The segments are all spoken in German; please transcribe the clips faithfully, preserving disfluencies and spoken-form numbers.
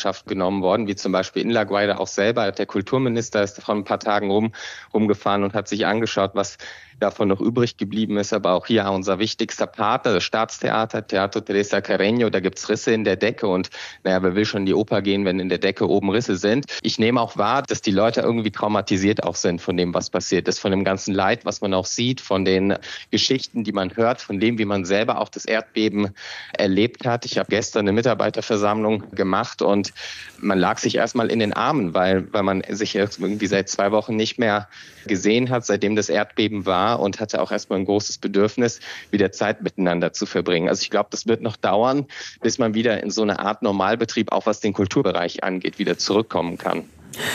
Mitleidenschaft genommen worden, wie zum Beispiel in La Guaira auch selber. Der Kulturminister ist vor ein paar Tagen rum, rumgefahren und hat sich angeschaut, was davon noch übrig geblieben ist. Aber auch hier unser wichtigster Partner, das Staatstheater, Teatro Teresa Carreño, da gibt's Risse in der Decke und naja, wer will schon in die Oper gehen, wenn in der Decke oben Risse sind. Ich nehme auch wahr, dass die Leute irgendwie traumatisiert auch sind von dem, was passiert ist, von dem ganzen Leid, was man auch sieht, von den Geschichten, die man hört, von dem, wie man selber auch das Erdbeben erlebt hat. Ich habe gestern eine Mitarbeiterversammlung gemacht und man lag sich erstmal in den Armen, weil, weil man sich irgendwie seit zwei Wochen nicht mehr gesehen hat, seitdem das Erdbeben war, und hatte auch erstmal ein großes Bedürfnis, wieder Zeit miteinander zu verbringen. Also ich glaube, das wird noch dauern, bis man wieder in so eine Art Normalbetrieb, auch was den Kulturbereich angeht, wieder zurückkommen kann.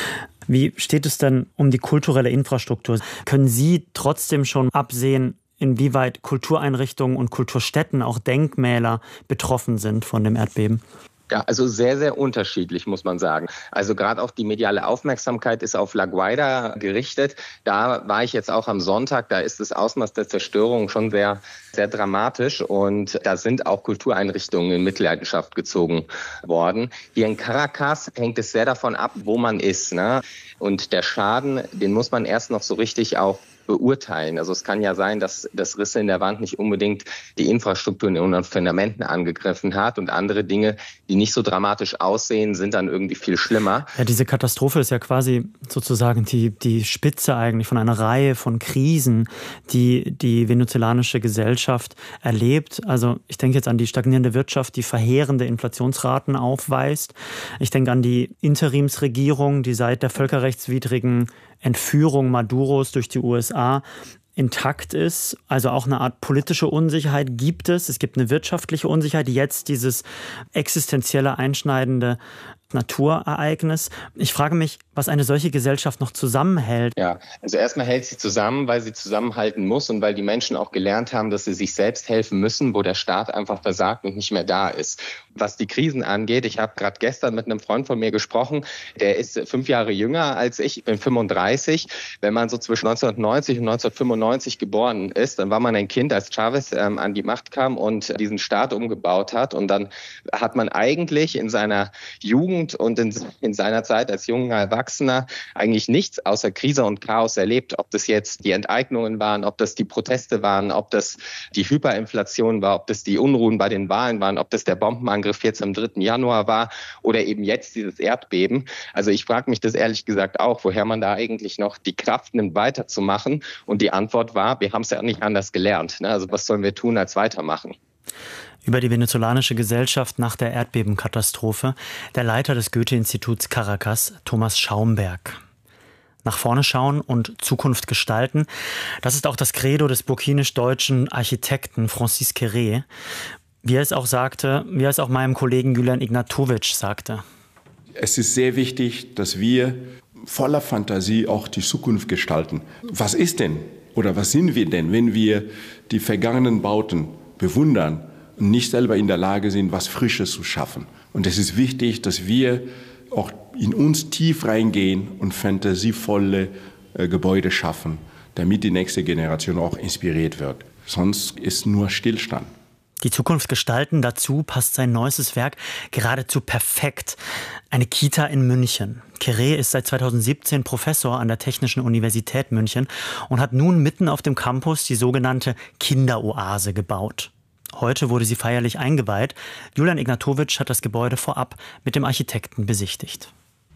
Wie steht es denn um die kulturelle Infrastruktur? Können Sie trotzdem schon absehen, inwieweit Kultureinrichtungen und Kulturstätten, auch Denkmäler, betroffen sind von dem Erdbeben? Ja, also sehr, sehr unterschiedlich, muss man sagen. Also gerade auch die mediale Aufmerksamkeit ist auf La Guaira gerichtet. Da war ich jetzt auch am Sonntag, da ist das Ausmaß der Zerstörung schon sehr, sehr dramatisch, und da sind auch Kultureinrichtungen in Mitleidenschaft gezogen worden. Hier in Caracas hängt es sehr davon ab, wo man ist, ne? Und der Schaden, den muss man erst noch so richtig auch beurteilen. Also es kann ja sein, dass das Risse in der Wand nicht unbedingt die Infrastruktur in unseren Fundamenten angegriffen hat, und andere Dinge, die nicht so dramatisch aussehen, sind dann irgendwie viel schlimmer. Ja, diese Katastrophe ist ja quasi sozusagen die, die Spitze eigentlich von einer Reihe von Krisen, die die venezolanische Gesellschaft erlebt. Also ich denke jetzt an die stagnierende Wirtschaft, die verheerende Inflationsraten aufweist. Ich denke an die Interimsregierung, die seit der völkerrechtswidrigen Entführung Maduros durch die U S A intakt ist. Also auch eine Art politische Unsicherheit gibt es. Es gibt eine wirtschaftliche Unsicherheit. Jetzt dieses existenzielle, einschneidende Naturereignis. Ich frage mich, was eine solche Gesellschaft noch zusammenhält. Ja, also erstmal hält sie zusammen, weil sie zusammenhalten muss und weil die Menschen auch gelernt haben, dass sie sich selbst helfen müssen, wo der Staat einfach versagt und nicht mehr da ist. Was die Krisen angeht, ich habe gerade gestern mit einem Freund von mir gesprochen, der ist fünf Jahre jünger als ich, ich bin fünfunddreißig. Wenn man so zwischen neunzehnhundertneunzig und neunzehnhundertfünfundneunzig geboren ist, dann war man ein Kind, als Chavez ähm, an die Macht kam und diesen Staat umgebaut hat. Und dann hat man eigentlich in seiner Jugend und in, in seiner Zeit als junger Erwachsener eigentlich nichts außer Krise und Chaos erlebt. Ob das jetzt die Enteignungen waren, ob das die Proteste waren, ob das die Hyperinflation war, ob das die Unruhen bei den Wahlen waren, ob das der Bombenangriff jetzt am dritten Januar war oder eben jetzt dieses Erdbeben. Also ich frage mich das ehrlich gesagt auch, woher man da eigentlich noch die Kraft nimmt, weiterzumachen. Und die Antwort war, wir haben es ja nicht anders gelernt. Also was sollen wir tun als weitermachen? Über die venezolanische Gesellschaft nach der Erdbebenkatastrophe der Leiter des Goethe-Instituts Caracas, Thomas Schaumberg. Nach vorne schauen und Zukunft gestalten, das ist auch das Credo des burkinisch-deutschen Architekten Francis Kéré. Wie er es auch sagte, wie er es auch meinem Kollegen Julian Ignatovic sagte. Es ist sehr wichtig, dass wir voller Fantasie auch die Zukunft gestalten. Was ist denn oder was sind wir denn, wenn wir die vergangenen Bauten bewundern und nicht selber in der Lage sind, was Frisches zu schaffen? Und es ist wichtig, dass wir auch in uns tief reingehen und fantasievolle äh, Gebäude schaffen, damit die nächste Generation auch inspiriert wird. Sonst ist nur Stillstand. Die Zukunft gestalten, dazu passt sein neuestes Werk geradezu perfekt. Eine Kita in München. Kéré ist seit zweitausendsiebzehn Professor an der Technischen Universität München und hat nun mitten auf dem Campus die sogenannte Kinderoase gebaut. Heute wurde sie feierlich eingeweiht. Julian Ignatovic hat das Gebäude vorab mit dem Architekten besichtigt.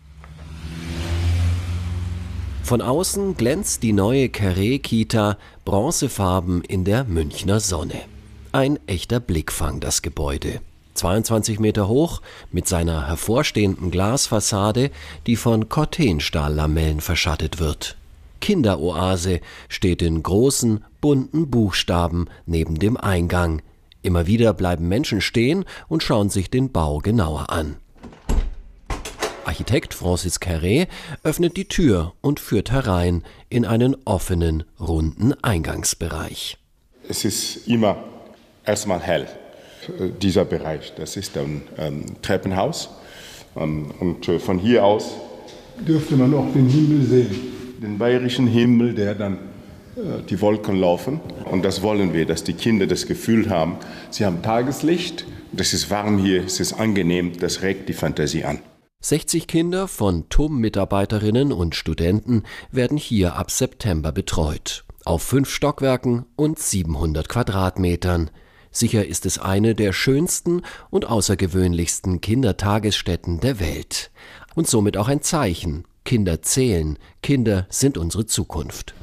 Von außen glänzt die neue Kéré-Kita bronzefarben in der Münchner Sonne. Ein echter Blickfang, das Gebäude. zweiundzwanzig Meter hoch, mit seiner hervorstehenden Glasfassade, die von Cortenstahllamellen verschattet wird. Kinderoase steht in großen, bunten Buchstaben neben dem Eingang. Immer wieder bleiben Menschen stehen und schauen sich den Bau genauer an. Architekt Francis Kéré öffnet die Tür und führt herein in einen offenen, runden Eingangsbereich. Es ist immer erstmal hell, dieser Bereich. Das ist ein ähm, Treppenhaus. Ähm, und äh, von hier aus dürfte man auch den Himmel sehen. Den bayerischen Himmel, der dann äh, die Wolken laufen. Und das wollen wir, dass die Kinder das Gefühl haben, sie haben Tageslicht, das ist warm hier, es ist angenehm, das regt die Fantasie an. sechzig Kinder von T U M-Mitarbeiterinnen und Studenten werden hier ab September betreut. Auf fünf Stockwerken und siebenhundert Quadratmetern. Sicher ist es eine der schönsten und außergewöhnlichsten Kindertagesstätten der Welt. Und somit auch ein Zeichen. Kinder zählen. Kinder sind unsere Zukunft.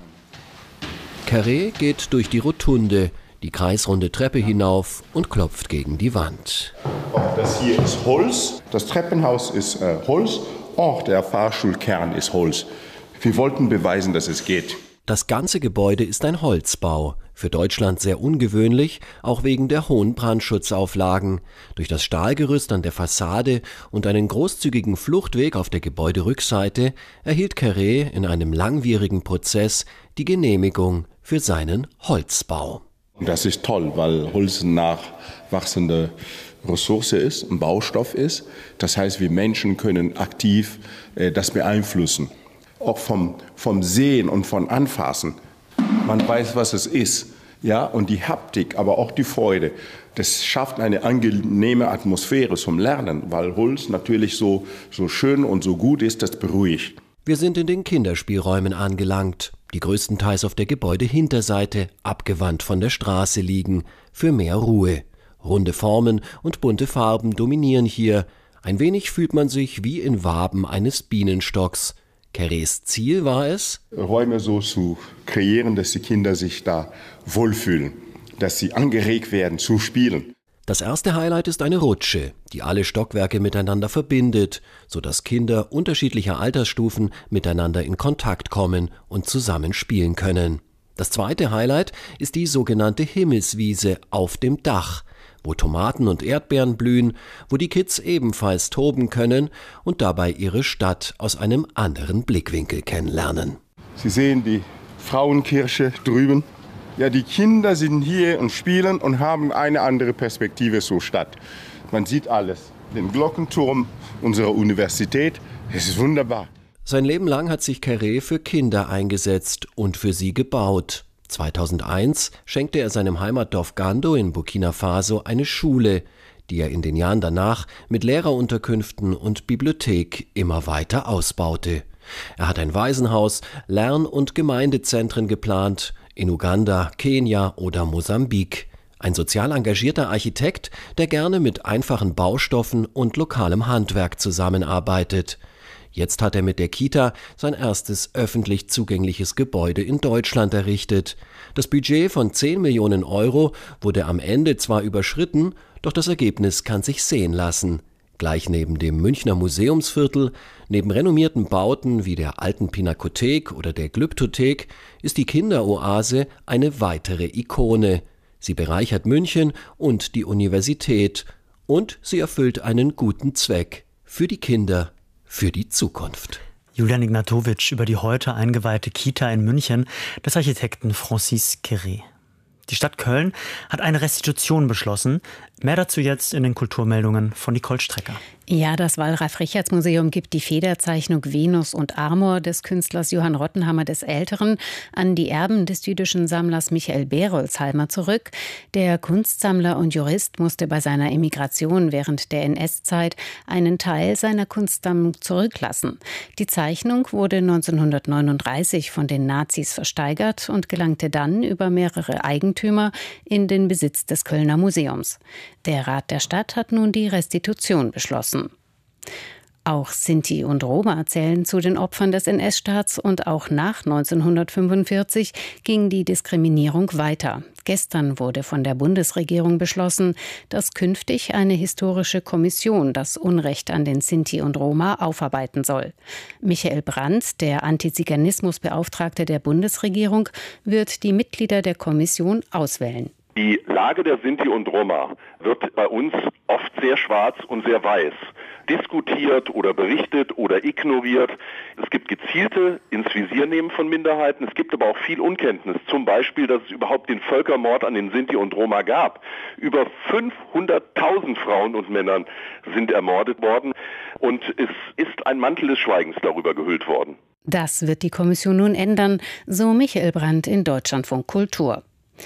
Carré geht durch die Rotunde, die kreisrunde Treppe hinauf und klopft gegen die Wand. Das hier ist Holz, das Treppenhaus ist äh, Holz, auch der Fahrschulkern ist Holz. Wir wollten beweisen, dass es geht. Das ganze Gebäude ist ein Holzbau, für Deutschland sehr ungewöhnlich, auch wegen der hohen Brandschutzauflagen. Durch das Stahlgerüst an der Fassade und einen großzügigen Fluchtweg auf der Gebäuderückseite erhielt Carré in einem langwierigen Prozess die Genehmigung für seinen Holzbau. Das ist toll, weil Holz eine nachwachsende Ressource ist, ein Baustoff ist. Das heißt, wir Menschen können aktiv äh, das beeinflussen. Auch vom, vom Sehen und von Anfassen. Man weiß, was es ist. Ja, und die Haptik, aber auch die Freude. Das schafft eine angenehme Atmosphäre zum Lernen, weil Holz natürlich so, so schön und so gut ist, das beruhigt. Wir sind in den Kinderspielräumen angelangt, die größtenteils auf der Gebäudehinterseite, abgewandt von der Straße liegen, für mehr Ruhe. Runde Formen und bunte Farben dominieren hier. Ein wenig fühlt man sich wie in Waben eines Bienenstocks. Carrés Ziel war es, Räume so zu kreieren, dass die Kinder sich da wohlfühlen, dass sie angeregt werden zu spielen. Das erste Highlight ist eine Rutsche, die alle Stockwerke miteinander verbindet, sodass Kinder unterschiedlicher Altersstufen miteinander in Kontakt kommen und zusammen spielen können. Das zweite Highlight ist die sogenannte Himmelswiese auf dem Dach, wo Tomaten und Erdbeeren blühen, wo die Kids ebenfalls toben können und dabei ihre Stadt aus einem anderen Blickwinkel kennenlernen. Sie sehen die Frauenkirche drüben. Ja, die Kinder sind hier und spielen und haben eine andere Perspektive zur Stadt. Man sieht alles. Den Glockenturm unserer Universität, es ist wunderbar. Sein Leben lang hat sich Carré für Kinder eingesetzt und für sie gebaut. zweitausendeins schenkte er seinem Heimatdorf Gando in Burkina Faso eine Schule, die er in den Jahren danach mit Lehrerunterkünften und Bibliothek immer weiter ausbaute. Er hat ein Waisenhaus, Lern- und Gemeindezentren geplant, in Uganda, Kenia oder Mosambik. Ein sozial engagierter Architekt, der gerne mit einfachen Baustoffen und lokalem Handwerk zusammenarbeitet. Jetzt hat er mit der Kita sein erstes öffentlich zugängliches Gebäude in Deutschland errichtet. Das Budget von zehn Millionen Euro wurde am Ende zwar überschritten, doch das Ergebnis kann sich sehen lassen. Gleich neben dem Münchner Museumsviertel, neben renommierten Bauten wie der Alten Pinakothek oder der Glyptothek, ist die Kinderoase eine weitere Ikone. Sie bereichert München und die Universität. Und sie erfüllt einen guten Zweck für die Kinder. Für die Zukunft. Julian Ignatowitsch über die heute eingeweihte Kita in München des Architekten Francis Carré. Die Stadt Köln hat eine Restitution beschlossen. Mehr dazu jetzt in den Kulturmeldungen von Nicole Strecker. Ja, das Wallraf-Richartz-Museum gibt die Federzeichnung Venus und Amor des Künstlers Johann Rottenhammer des Älteren an die Erben des jüdischen Sammlers Michael Berolzheimer zurück. Der Kunstsammler und Jurist musste bei seiner Emigration während der N S-Zeit einen Teil seiner Kunstsammlung zurücklassen. Die Zeichnung wurde neunzehnhundertneununddreißig von den Nazis versteigert und gelangte dann über mehrere Eigentümer in den Besitz des Kölner Museums. Der Rat der Stadt hat nun die Restitution beschlossen. Auch Sinti und Roma zählen zu den Opfern des N S-Staats und auch nach neunzehnhundertfünfundvierzig ging die Diskriminierung weiter. Gestern wurde von der Bundesregierung beschlossen, dass künftig eine historische Kommission das Unrecht an den Sinti und Roma aufarbeiten soll. Michael Brandt, der Antiziganismusbeauftragte der Bundesregierung, wird die Mitglieder der Kommission auswählen. Die Lage der Sinti und Roma wird bei uns oft sehr schwarz und sehr weiß diskutiert oder berichtet oder ignoriert. Es gibt gezielte ins Visier nehmen von Minderheiten. Es gibt aber auch viel Unkenntnis. Zum Beispiel, dass es überhaupt den Völkermord an den Sinti und Roma gab. Über fünfhunderttausend Frauen und Männern sind ermordet worden. Und es ist ein Mantel des Schweigens darüber gehüllt worden. Das wird die Kommission nun ändern, so Michael Brandt in Deutschlandfunk Kultur.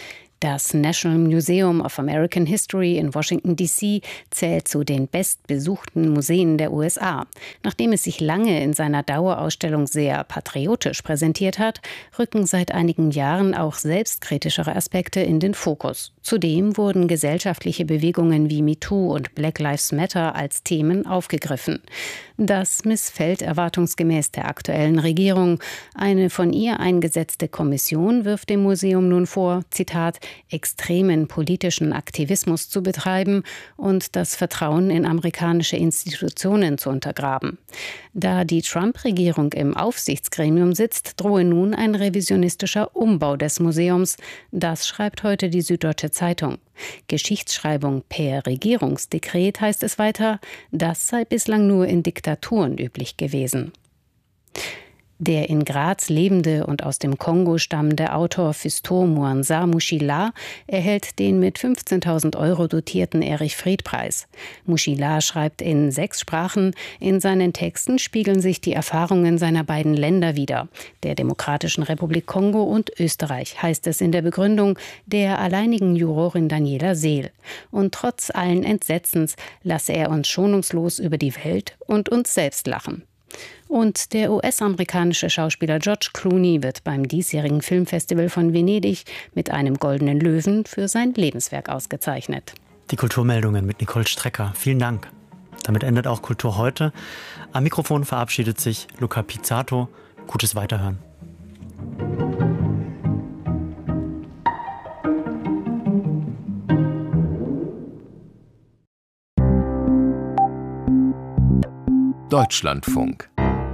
Das National Museum of American History in Washington D C zählt zu den bestbesuchten Museen der U S A. Nachdem es sich lange in seiner Dauerausstellung sehr patriotisch präsentiert hat, rücken seit einigen Jahren auch selbstkritischere Aspekte in den Fokus. Zudem wurden gesellschaftliche Bewegungen wie MeToo und Black Lives Matter als Themen aufgegriffen. Das missfällt erwartungsgemäß der aktuellen Regierung. Eine von ihr eingesetzte Kommission wirft dem Museum nun vor, Zitat, extremen politischen Aktivismus zu betreiben und das Vertrauen in amerikanische Institutionen zu untergraben. Da die Trump-Regierung im Aufsichtsgremium sitzt, drohe nun ein revisionistischer Umbau des Museums. Das schreibt heute die Süddeutsche Zeitung. Geschichtsschreibung per Regierungsdekret, heißt es weiter, das sei bislang nur in Diktaturen üblich gewesen. Der in Graz lebende und aus dem Kongo stammende Autor Fiston Mwanza Mushila erhält den mit fünfzehntausend Euro dotierten Erich-Fried-Preis. Mushila schreibt in sechs Sprachen. In seinen Texten spiegeln sich die Erfahrungen seiner beiden Länder wider, der Demokratischen Republik Kongo und Österreich, heißt es in der Begründung der alleinigen Jurorin Daniela Seel. Und trotz allen Entsetzens lasse er uns schonungslos über die Welt und uns selbst lachen. Und der U S-amerikanische Schauspieler George Clooney wird beim diesjährigen Filmfestival von Venedig mit einem Goldenen Löwen für sein Lebenswerk ausgezeichnet. Die Kulturmeldungen mit Nicole Strecker. Vielen Dank. Damit endet auch Kultur heute. Am Mikrofon verabschiedet sich Luca Pizzato. Gutes Weiterhören. Deutschlandfunk.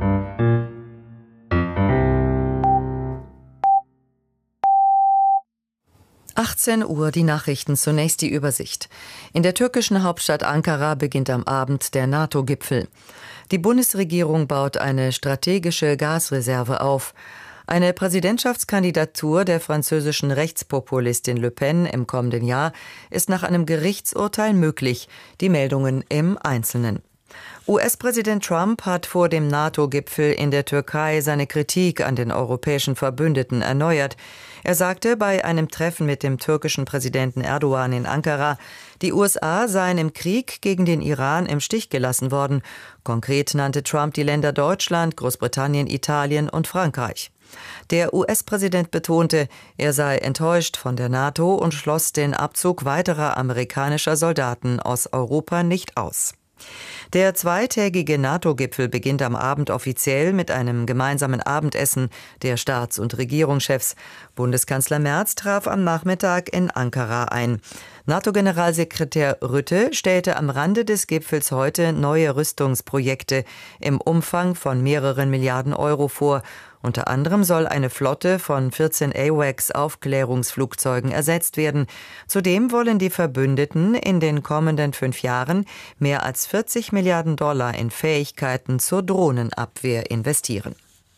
achtzehn Uhr, die Nachrichten, zunächst die Übersicht. In der türkischen Hauptstadt Ankara beginnt am Abend der NATO-Gipfel. Die Bundesregierung baut eine strategische Gasreserve auf. Eine Präsidentschaftskandidatur der französischen Rechtspopulistin Le Pen im kommenden Jahr ist nach einem Gerichtsurteil möglich. Die Meldungen im Einzelnen. U S-Präsident Trump hat vor dem NATO-Gipfel in der Türkei seine Kritik an den europäischen Verbündeten erneuert. Er sagte bei einem Treffen mit dem türkischen Präsidenten Erdogan in Ankara, die U S A seien im Krieg gegen den Iran im Stich gelassen worden. Konkret nannte Trump die Länder Deutschland, Großbritannien, Italien und Frankreich. Der U S-Präsident betonte, er sei enttäuscht von der NATO und schloss den Abzug weiterer amerikanischer Soldaten aus Europa nicht aus. Der zweitägige NATO-Gipfel beginnt am Abend offiziell mit einem gemeinsamen Abendessen der Staats- und Regierungschefs. Bundeskanzler Merz traf am Nachmittag in Ankara ein. NATO-Generalsekretär Rutte stellte am Rande des Gipfels heute neue Rüstungsprojekte im Umfang von mehreren Milliarden Euro vor. Unter anderem soll eine Flotte von vierzehn AWACS-Aufklärungsflugzeugen ersetzt werden. Zudem wollen die Verbündeten in den kommenden fünf Jahren mehr als vierzig Milliarden Dollar in Fähigkeiten zur Drohnenabwehr investieren.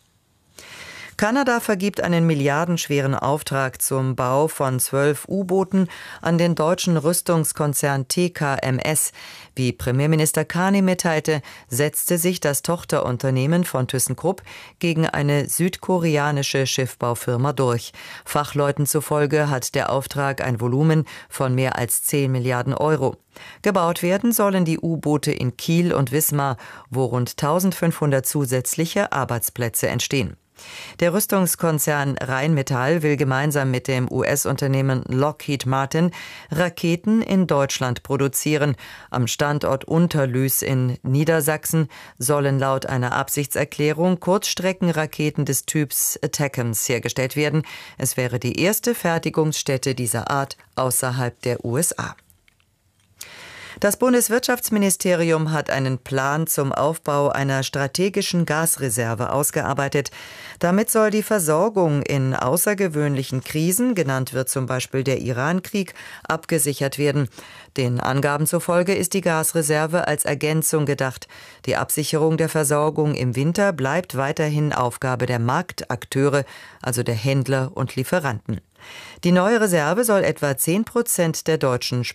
Kanada vergibt einen milliardenschweren Auftrag zum Bau von zwölf U-Booten an den deutschen Rüstungskonzern T K M S. Wie Premierminister Carney mitteilte, setzte sich das Tochterunternehmen von ThyssenKrupp gegen eine südkoreanische Schiffbaufirma durch. Fachleuten zufolge hat der Auftrag ein Volumen von mehr als zehn Milliarden Euro. Gebaut werden sollen die U-Boote in Kiel und Wismar, wo rund eintausendfünfhundert zusätzliche Arbeitsplätze entstehen. Der Rüstungskonzern Rheinmetall will gemeinsam mit dem U S-Unternehmen Lockheed Martin Raketen in Deutschland produzieren. Am Standort Unterlüß in Niedersachsen sollen laut einer Absichtserklärung Kurzstreckenraketen des Typs Attackams hergestellt werden. Es wäre die erste Fertigungsstätte dieser Art außerhalb der U S A. Das Bundeswirtschaftsministerium hat einen Plan zum Aufbau einer strategischen Gasreserve ausgearbeitet. Damit soll die Versorgung in außergewöhnlichen Krisen, genannt wird zum Beispiel der Iran-Krieg, abgesichert werden. Den Angaben zufolge ist die Gasreserve als Ergänzung gedacht. Die Absicherung der Versorgung im Winter bleibt weiterhin Aufgabe der Marktakteure, also der Händler und Lieferanten. Die neue Reserve soll etwa zehn Prozent der deutschen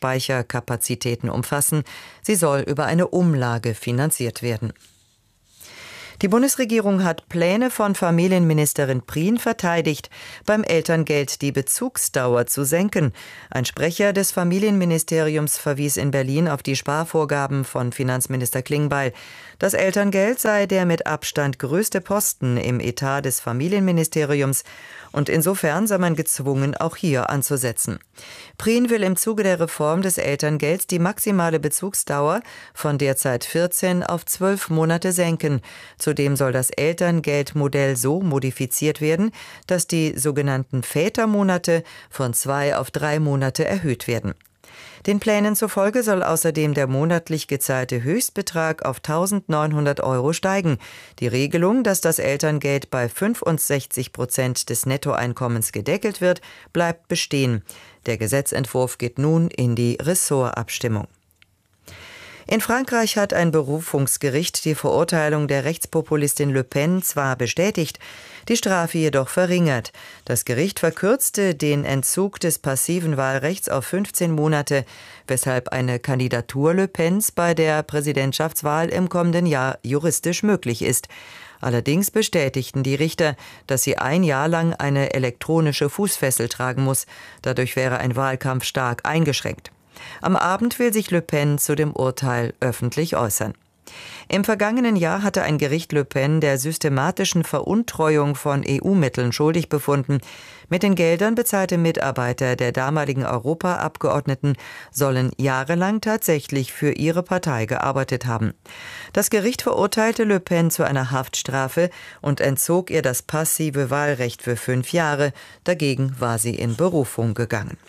Speicherkapazitäten umfassen. Sie soll über eine Umlage finanziert werden. Die Bundesregierung hat Pläne von Familienministerin Prien verteidigt, beim Elterngeld die Bezugsdauer zu senken. Ein Sprecher des Familienministeriums verwies in Berlin auf die Sparvorgaben von Finanzminister Klingbeil. Das Elterngeld sei der mit Abstand größte Posten im Etat des Familienministeriums und insofern sei man gezwungen, auch hier anzusetzen. Prien will im Zuge der Reform des Elterngelds die maximale Bezugsdauer von derzeit vierzehn auf zwölf Monate senken. Zudem soll das Elterngeldmodell so modifiziert werden, dass die sogenannten Vätermonate von zwei auf drei Monate erhöht werden. Den Plänen zufolge soll außerdem der monatlich gezahlte Höchstbetrag auf eintausendneunhundert Euro steigen. Die Regelung, dass das Elterngeld bei fünfundsechzig Prozent des Nettoeinkommens gedeckelt wird, bleibt bestehen. Der Gesetzentwurf geht nun in die Ressortabstimmung. In Frankreich hat ein Berufungsgericht die Verurteilung der Rechtspopulistin Le Pen zwar bestätigt, die Strafe jedoch verringert. Das Gericht verkürzte den Entzug des passiven Wahlrechts auf fünfzehn Monate, weshalb eine Kandidatur Le Pens bei der Präsidentschaftswahl im kommenden Jahr juristisch möglich ist. Allerdings bestätigten die Richter, dass sie ein Jahr lang eine elektronische Fußfessel tragen muss. Dadurch wäre ein Wahlkampf stark eingeschränkt. Am Abend will sich Le Pen zu dem Urteil öffentlich äußern. Im vergangenen Jahr hatte ein Gericht Le Pen der systematischen Veruntreuung von E U-Mitteln schuldig befunden. Mit den Geldern bezahlte Mitarbeiter der damaligen Europaabgeordneten sollen jahrelang tatsächlich für ihre Partei gearbeitet haben. Das Gericht verurteilte Le Pen zu einer Haftstrafe und entzog ihr das passive Wahlrecht für fünf Jahre. Dagegen war sie in Berufung gegangen.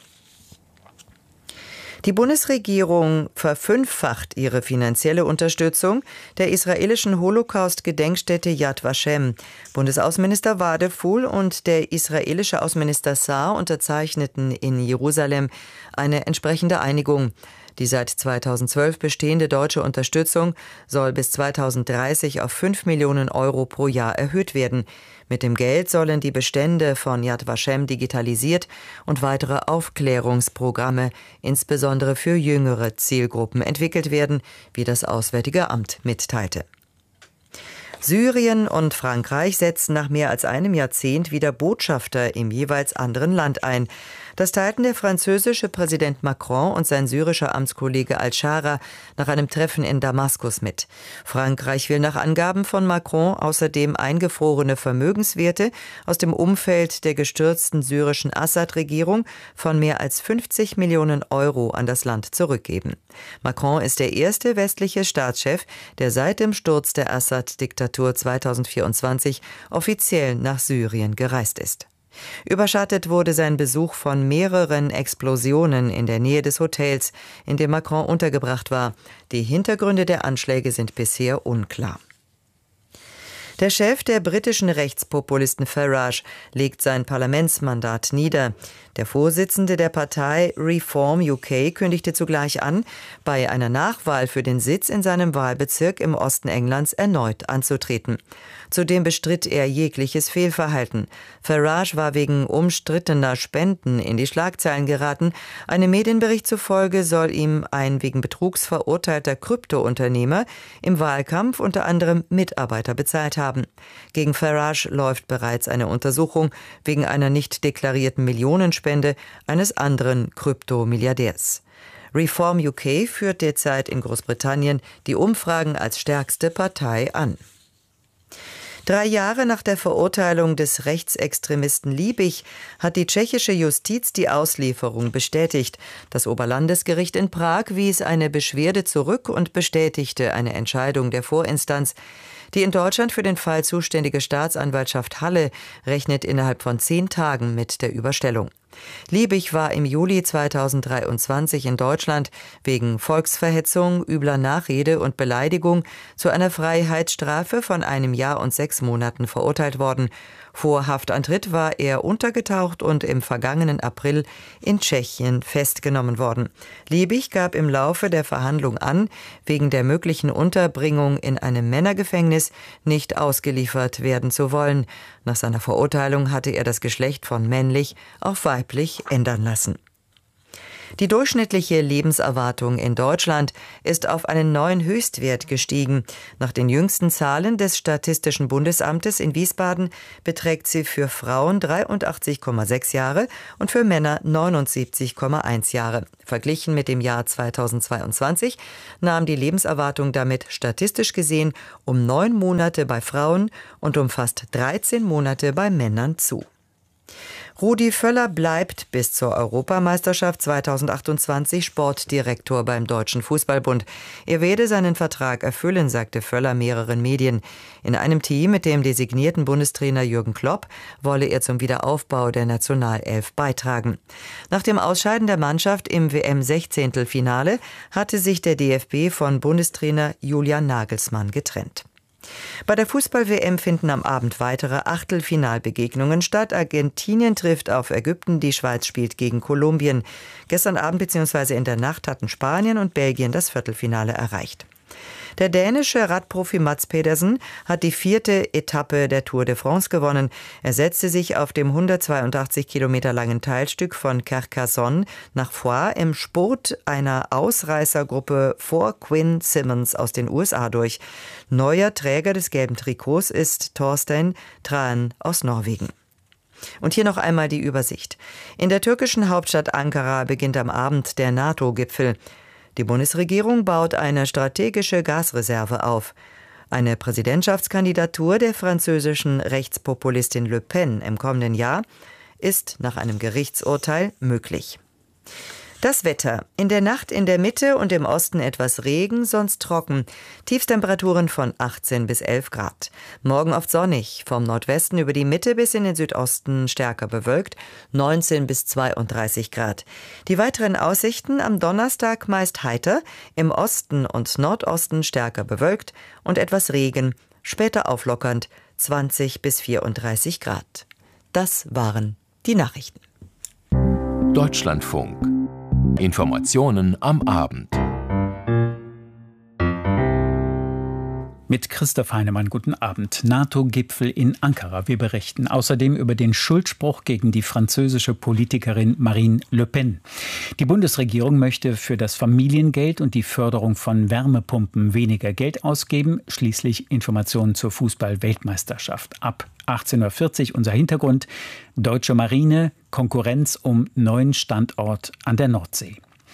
Die Bundesregierung verfünffacht ihre finanzielle Unterstützung der israelischen Holocaust-Gedenkstätte Yad Vashem. Bundesaußenminister Wadephul und der israelische Außenminister Saar unterzeichneten in Jerusalem eine entsprechende Einigung. Die seit zweitausendzwölf bestehende deutsche Unterstützung soll bis zweitausenddreißig auf fünf Millionen Euro pro Jahr erhöht werden. Mit dem Geld sollen die Bestände von Yad Vashem digitalisiert und weitere Aufklärungsprogramme, insbesondere für jüngere Zielgruppen, entwickelt werden, wie das Auswärtige Amt mitteilte. Syrien und Frankreich setzen nach mehr als einem Jahrzehnt wieder Botschafter im jeweils anderen Land ein. Das teilten der französische Präsident Macron und sein syrischer Amtskollege Al-Shara nach einem Treffen in Damaskus mit. Frankreich will nach Angaben von Macron außerdem eingefrorene Vermögenswerte aus dem Umfeld der gestürzten syrischen Assad-Regierung von mehr als fünfzig Millionen Euro an das Land zurückgeben. Macron ist der erste westliche Staatschef, der seit dem Sturz der Assad-Diktatur zweitausendvierundzwanzig offiziell nach Syrien gereist ist. Überschattet wurde sein Besuch von mehreren Explosionen in der Nähe des Hotels, in dem Macron untergebracht war. Die Hintergründe der Anschläge sind bisher unklar. Der Chef der britischen Rechtspopulisten Farage legt sein Parlamentsmandat nieder. Der Vorsitzende der Partei Reform U K kündigte zugleich an, bei einer Nachwahl für den Sitz in seinem Wahlbezirk im Osten Englands erneut anzutreten. Zudem bestritt er jegliches Fehlverhalten. Farage war wegen umstrittener Spenden in die Schlagzeilen geraten. Einem Medienbericht zufolge soll ihm ein wegen Betrugs verurteilter Kryptounternehmer im Wahlkampf unter anderem Mitarbeiter bezahlt haben. Gegen Farage läuft bereits eine Untersuchung wegen einer nicht deklarierten Millionenspende eines anderen Kryptomilliardärs. Reform U K führt derzeit in Großbritannien die Umfragen als stärkste Partei an. Drei Jahre nach der Verurteilung des Rechtsextremisten Liebig hat die tschechische Justiz die Auslieferung bestätigt. Das Oberlandesgericht in Prag wies eine Beschwerde zurück und bestätigte eine Entscheidung der Vorinstanz. Die in Deutschland für den Fall zuständige Staatsanwaltschaft Halle rechnet innerhalb von zehn Tagen mit der Überstellung. Liebig war im Juli zweitausenddreiundzwanzig in Deutschland wegen Volksverhetzung, übler Nachrede und Beleidigung zu einer Freiheitsstrafe von einem Jahr und sechs Monaten verurteilt worden. Vor Haftantritt war er untergetaucht und im vergangenen April in Tschechien festgenommen worden. Liebig gab im Laufe der Verhandlung an, wegen der möglichen Unterbringung in einem Männergefängnis nicht ausgeliefert werden zu wollen. Nach seiner Verurteilung hatte er das Geschlecht von männlich auf weiblich ändern lassen. Die durchschnittliche Lebenserwartung in Deutschland ist auf einen neuen Höchstwert gestiegen. Nach den jüngsten Zahlen des Statistischen Bundesamtes in Wiesbaden beträgt sie für Frauen dreiundachtzig Komma sechs Jahre und für Männer neunundsiebzig Komma eins Jahre. Verglichen mit dem Jahr zweitausendzweiundzwanzig nahm die Lebenserwartung damit statistisch gesehen um neun Monate bei Frauen und um fast dreizehn Monate bei Männern zu. Rudi Völler bleibt bis zur Europameisterschaft zweitausendachtundzwanzig Sportdirektor beim Deutschen Fußballbund. Er werde seinen Vertrag erfüllen, sagte Völler mehreren Medien. In einem Team mit dem designierten Bundestrainer Jürgen Klopp wolle er zum Wiederaufbau der Nationalelf beitragen. Nach dem Ausscheiden der Mannschaft im W M-Sechzehntelfinale hatte sich der D F B von Bundestrainer Julian Nagelsmann getrennt. Bei der Fußball-W M finden am Abend weitere Achtelfinalbegegnungen statt. Argentinien trifft auf Ägypten, die Schweiz spielt gegen Kolumbien. Gestern Abend bzw. in der Nacht hatten Spanien und Belgien das Viertelfinale erreicht. Der dänische Radprofi Mads Pedersen hat die vierte Etappe der Tour de France gewonnen. Er setzte sich auf dem hundertzweiundachtzig Kilometer langen Teilstück von Carcassonne nach Foix im Spurt einer Ausreißergruppe vor Quinn Simmons aus den U S A durch. Neuer Träger des gelben Trikots ist Thorstein Tran aus Norwegen. Und hier noch einmal die Übersicht. In der türkischen Hauptstadt Ankara beginnt am Abend der NATO-Gipfel. Die Bundesregierung baut eine strategische Gasreserve auf. Eine Präsidentschaftskandidatur der französischen Rechtspopulistin Le Pen im kommenden Jahr ist nach einem Gerichtsurteil möglich. Das Wetter. In der Nacht in der Mitte und im Osten etwas Regen, sonst trocken. Tiefstemperaturen von achtzehn bis elf Grad. Morgen oft sonnig, vom Nordwesten über die Mitte bis in den Südosten stärker bewölkt, neunzehn bis zweiunddreißig Grad. Die weiteren Aussichten am Donnerstag meist heiter, im Osten und Nordosten stärker bewölkt und etwas Regen, später auflockernd, zwanzig bis vierunddreißig Grad. Das waren die Nachrichten. Deutschlandfunk. Informationen am Abend. Mit Christoph Heinemann, guten Abend. NATO-Gipfel in Ankara. Wir berichten außerdem über den Schuldspruch gegen die französische Politikerin Marine Le Pen. Die Bundesregierung möchte für das Familiengeld und die Förderung von Wärmepumpen weniger Geld ausgeben. Schließlich Informationen zur Fußball-Weltmeisterschaft. Ab achtzehn Uhr vierzig unser Hintergrund. Deutsche Marine, Konkurrenz um neuen Standort an der Nordsee.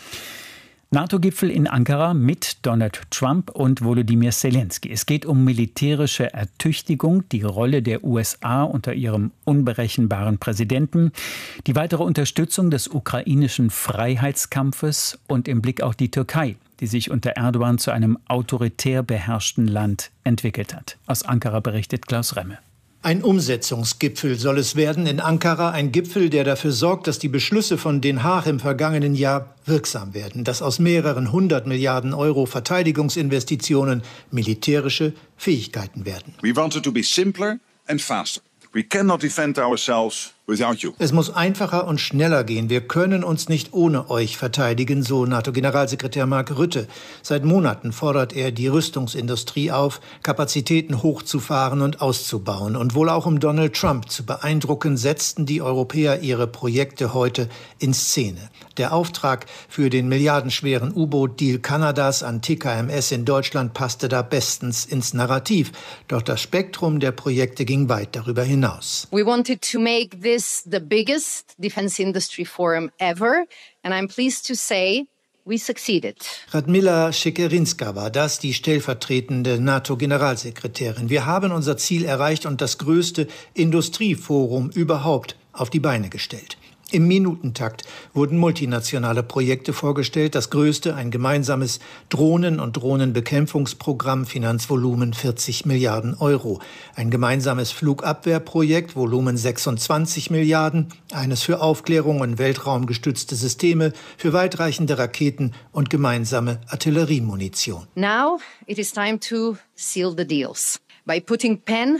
NATO-Gipfel in Ankara mit Donald Trump und Volodymyr Zelensky. Es geht um militärische Ertüchtigung, die Rolle der U S A unter ihrem unberechenbaren Präsidenten, die weitere Unterstützung des ukrainischen Freiheitskampfes und im Blick auch die Türkei, die sich unter Erdogan zu einem autoritär beherrschten Land entwickelt hat. Aus Ankara berichtet Klaus Remme. Ein Umsetzungsgipfel soll es werden in Ankara, ein Gipfel, der dafür sorgt, dass die Beschlüsse von Den Haag im vergangenen Jahr wirksam werden, dass aus mehreren hundert Milliarden Euro Verteidigungsinvestitionen militärische Fähigkeiten werden. We want it to be simpler and faster. We cannot defend ourselves without you. Es muss einfacher und schneller gehen. Wir können uns nicht ohne euch verteidigen, so NATO-Generalsekretär Mark Rutte. Seit Monaten fordert er die Rüstungsindustrie auf, Kapazitäten hochzufahren und auszubauen. Und wohl auch um Donald Trump zu beeindrucken, setzten die Europäer ihre Projekte heute in Szene. Der Auftrag für den milliardenschweren U-Boot-Deal Kanadas an T K M S in Deutschland passte da bestens ins Narrativ. Doch das Spektrum der Projekte ging weit darüber hinaus. We wanted to make this the biggest defense industry forum ever, and I'm pleased to say we succeeded. Radmila Shekerinska war das, die stellvertretende NATO-Generalsekretärin. Wir haben unser Ziel erreicht und das größte Industrieforum überhaupt auf die Beine gestellt. Im Minutentakt wurden multinationale Projekte vorgestellt. Das größte, ein gemeinsames Drohnen- und Drohnenbekämpfungsprogramm, Finanzvolumen vierzig Milliarden Euro. Ein gemeinsames Flugabwehrprojekt, Volumen sechsundzwanzig Milliarden. Eines für Aufklärung und weltraumgestützte Systeme, für weitreichende Raketen und gemeinsame Artilleriemunition. Now it is time to seal the deals by putting pen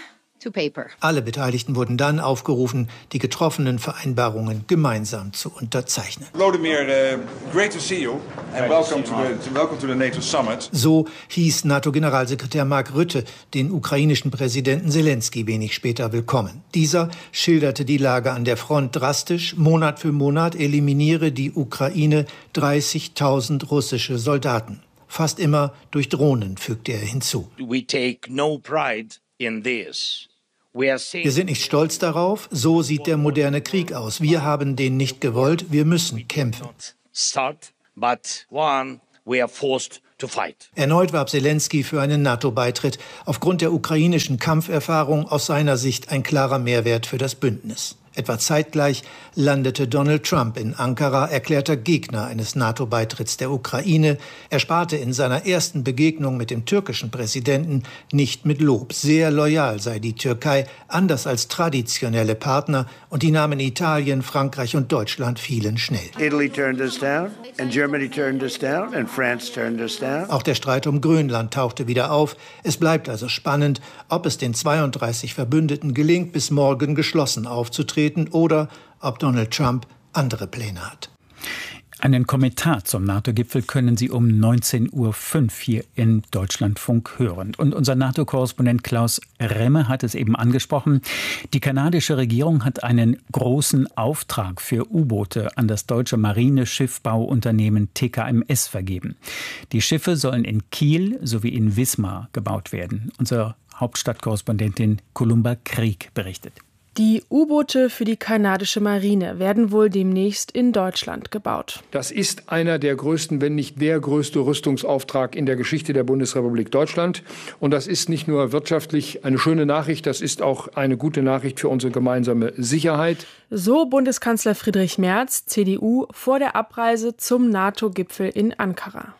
to paper. Alle Beteiligten wurden dann aufgerufen, die getroffenen Vereinbarungen gemeinsam zu unterzeichnen. Volodymyr, uh, great to see you and welcome to the, to, welcome to the NATO Summit. So hieß NATO-Generalsekretär Mark Rutte den ukrainischen Präsidenten Selenskyj wenig später willkommen. Dieser schilderte die Lage an der Front drastisch. Monat für Monat eliminiere die Ukraine dreißigtausend russische Soldaten. Fast immer durch Drohnen, fügte er hinzu. We take no pride in this. Wir sind nicht stolz darauf, so sieht der moderne Krieg aus. Wir haben den nicht gewollt, wir müssen kämpfen. Start, but one, we are forced to fight. Erneut warb Selenskyj für einen NATO-Beitritt. Aufgrund der ukrainischen Kampferfahrung aus seiner Sicht ein klarer Mehrwert für das Bündnis. Etwa zeitgleich landete Donald Trump in Ankara, erklärter Gegner eines NATO-Beitritts der Ukraine. Er sparte in seiner ersten Begegnung mit dem türkischen Präsidenten nicht mit Lob. Sehr loyal sei die Türkei, anders als traditionelle Partner. Und die Namen Italien, Frankreich und Deutschland fielen schnell. Italy turned us down and Germany turned us down and France turned us down. Auch der Streit um Grönland tauchte wieder auf. Es bleibt also spannend, ob es den zweiunddreißig Verbündeten gelingt, bis morgen geschlossen aufzutreten, oder ob Donald Trump andere Pläne hat. Einen Kommentar zum NATO-Gipfel können Sie um neunzehn Uhr fünf hier im Deutschlandfunk hören. Und unser NATO-Korrespondent Klaus Remme hat es eben angesprochen. Die kanadische Regierung hat einen großen Auftrag für U-Boote an das deutsche Marineschiffbauunternehmen T K M S vergeben. Die Schiffe sollen in Kiel sowie in Wismar gebaut werden. Unsere Hauptstadtkorrespondentin Columba Krieg berichtet. Die U-Boote für die kanadische Marine werden wohl demnächst in Deutschland gebaut. Das ist einer der größten, wenn nicht der größte Rüstungsauftrag in der Geschichte der Bundesrepublik Deutschland. Und das ist nicht nur wirtschaftlich eine schöne Nachricht, das ist auch eine gute Nachricht für unsere gemeinsame Sicherheit. So Bundeskanzler Friedrich Merz, C D U, vor der Abreise zum NATO-Gipfel in Ankara.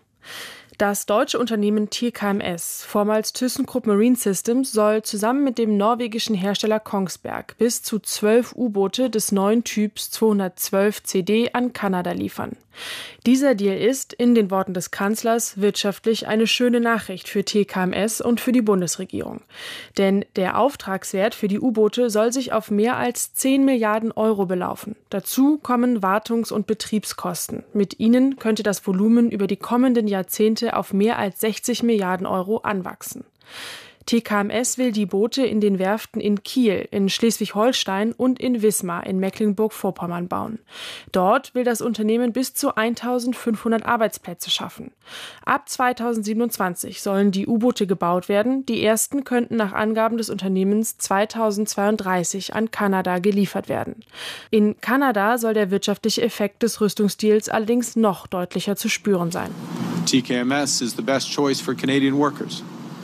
Das deutsche Unternehmen T K M S, vormals ThyssenKrupp Marine Systems, soll zusammen mit dem norwegischen Hersteller Kongsberg bis zu zwölf U-Boote des neuen Typs zweihundertzwölf C D an Kanada liefern. Dieser Deal ist, in den Worten des Kanzlers, wirtschaftlich eine schöne Nachricht für T K M S und für die Bundesregierung. Denn der Auftragswert für die U-Boote soll sich auf mehr als zehn Milliarden Euro belaufen. Dazu kommen Wartungs- und Betriebskosten. Mit ihnen könnte das Volumen über die kommenden Jahrzehnte auf mehr als sechzig Milliarden Euro anwachsen. T K M S will die Boote in den Werften in Kiel, in Schleswig-Holstein und in Wismar in Mecklenburg-Vorpommern bauen. Dort will das Unternehmen bis zu eintausendfünfhundert Arbeitsplätze schaffen. Ab zweitausendsiebenundzwanzig sollen die U-Boote gebaut werden. Die ersten könnten nach Angaben des Unternehmens zweitausendzweiunddreißig an Kanada geliefert werden. In Kanada soll der wirtschaftliche Effekt des Rüstungsdeals allerdings noch deutlicher zu spüren sein. T K M S is the best choice for Canadian workers.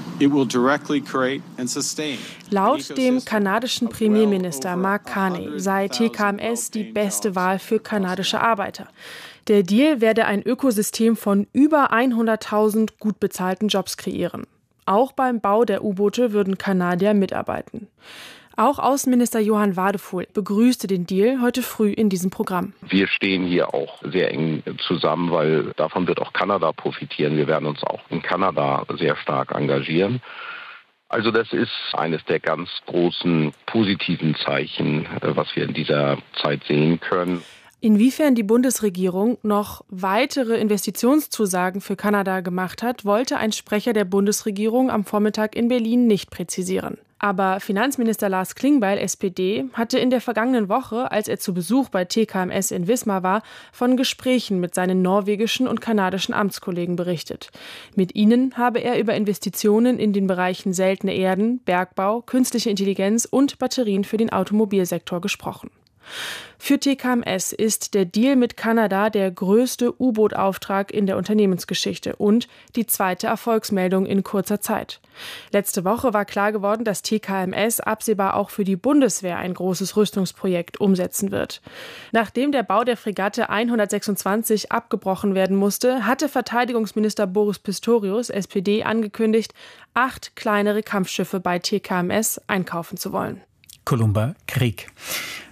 Laut dem kanadischen Premierminister Mark Carney sei T K M S die beste Wahl für kanadische Arbeiter. Der Deal werde ein Ökosystem von über hunderttausend gut bezahlten Jobs kreieren. Auch beim Bau der U-Boote würden Kanadier mitarbeiten. Auch Außenminister Johann Wadefuhl begrüßte den Deal heute früh in diesem Programm. Wir stehen hier auch sehr eng zusammen, weil davon wird auch Kanada profitieren. Wir werden uns auch in Kanada sehr stark engagieren. Also das ist eines der ganz großen positiven Zeichen, was wir in dieser Zeit sehen können. Inwiefern die Bundesregierung noch weitere Investitionszusagen für Kanada gemacht hat, wollte ein Sprecher der Bundesregierung am Vormittag in Berlin nicht präzisieren. Aber Finanzminister Lars Klingbeil, S P D, hatte in der vergangenen Woche, als er zu Besuch bei T K M S in Wismar war, von Gesprächen mit seinen norwegischen und kanadischen Amtskollegen berichtet. Mit ihnen habe er über Investitionen in den Bereichen seltene Erden, Bergbau, künstliche Intelligenz und Batterien für den Automobilsektor gesprochen. Für T K M S ist der Deal mit Kanada der größte U-Boot-Auftrag in der Unternehmensgeschichte und die zweite Erfolgsmeldung in kurzer Zeit. Letzte Woche war klar geworden, dass T K M S absehbar auch für die Bundeswehr ein großes Rüstungsprojekt umsetzen wird. Nachdem der Bau der Fregatte hundertsechsundzwanzig abgebrochen werden musste, hatte Verteidigungsminister Boris Pistorius, S P D, angekündigt, acht kleinere Kampfschiffe bei T K M S einkaufen zu wollen. Columba Krieg.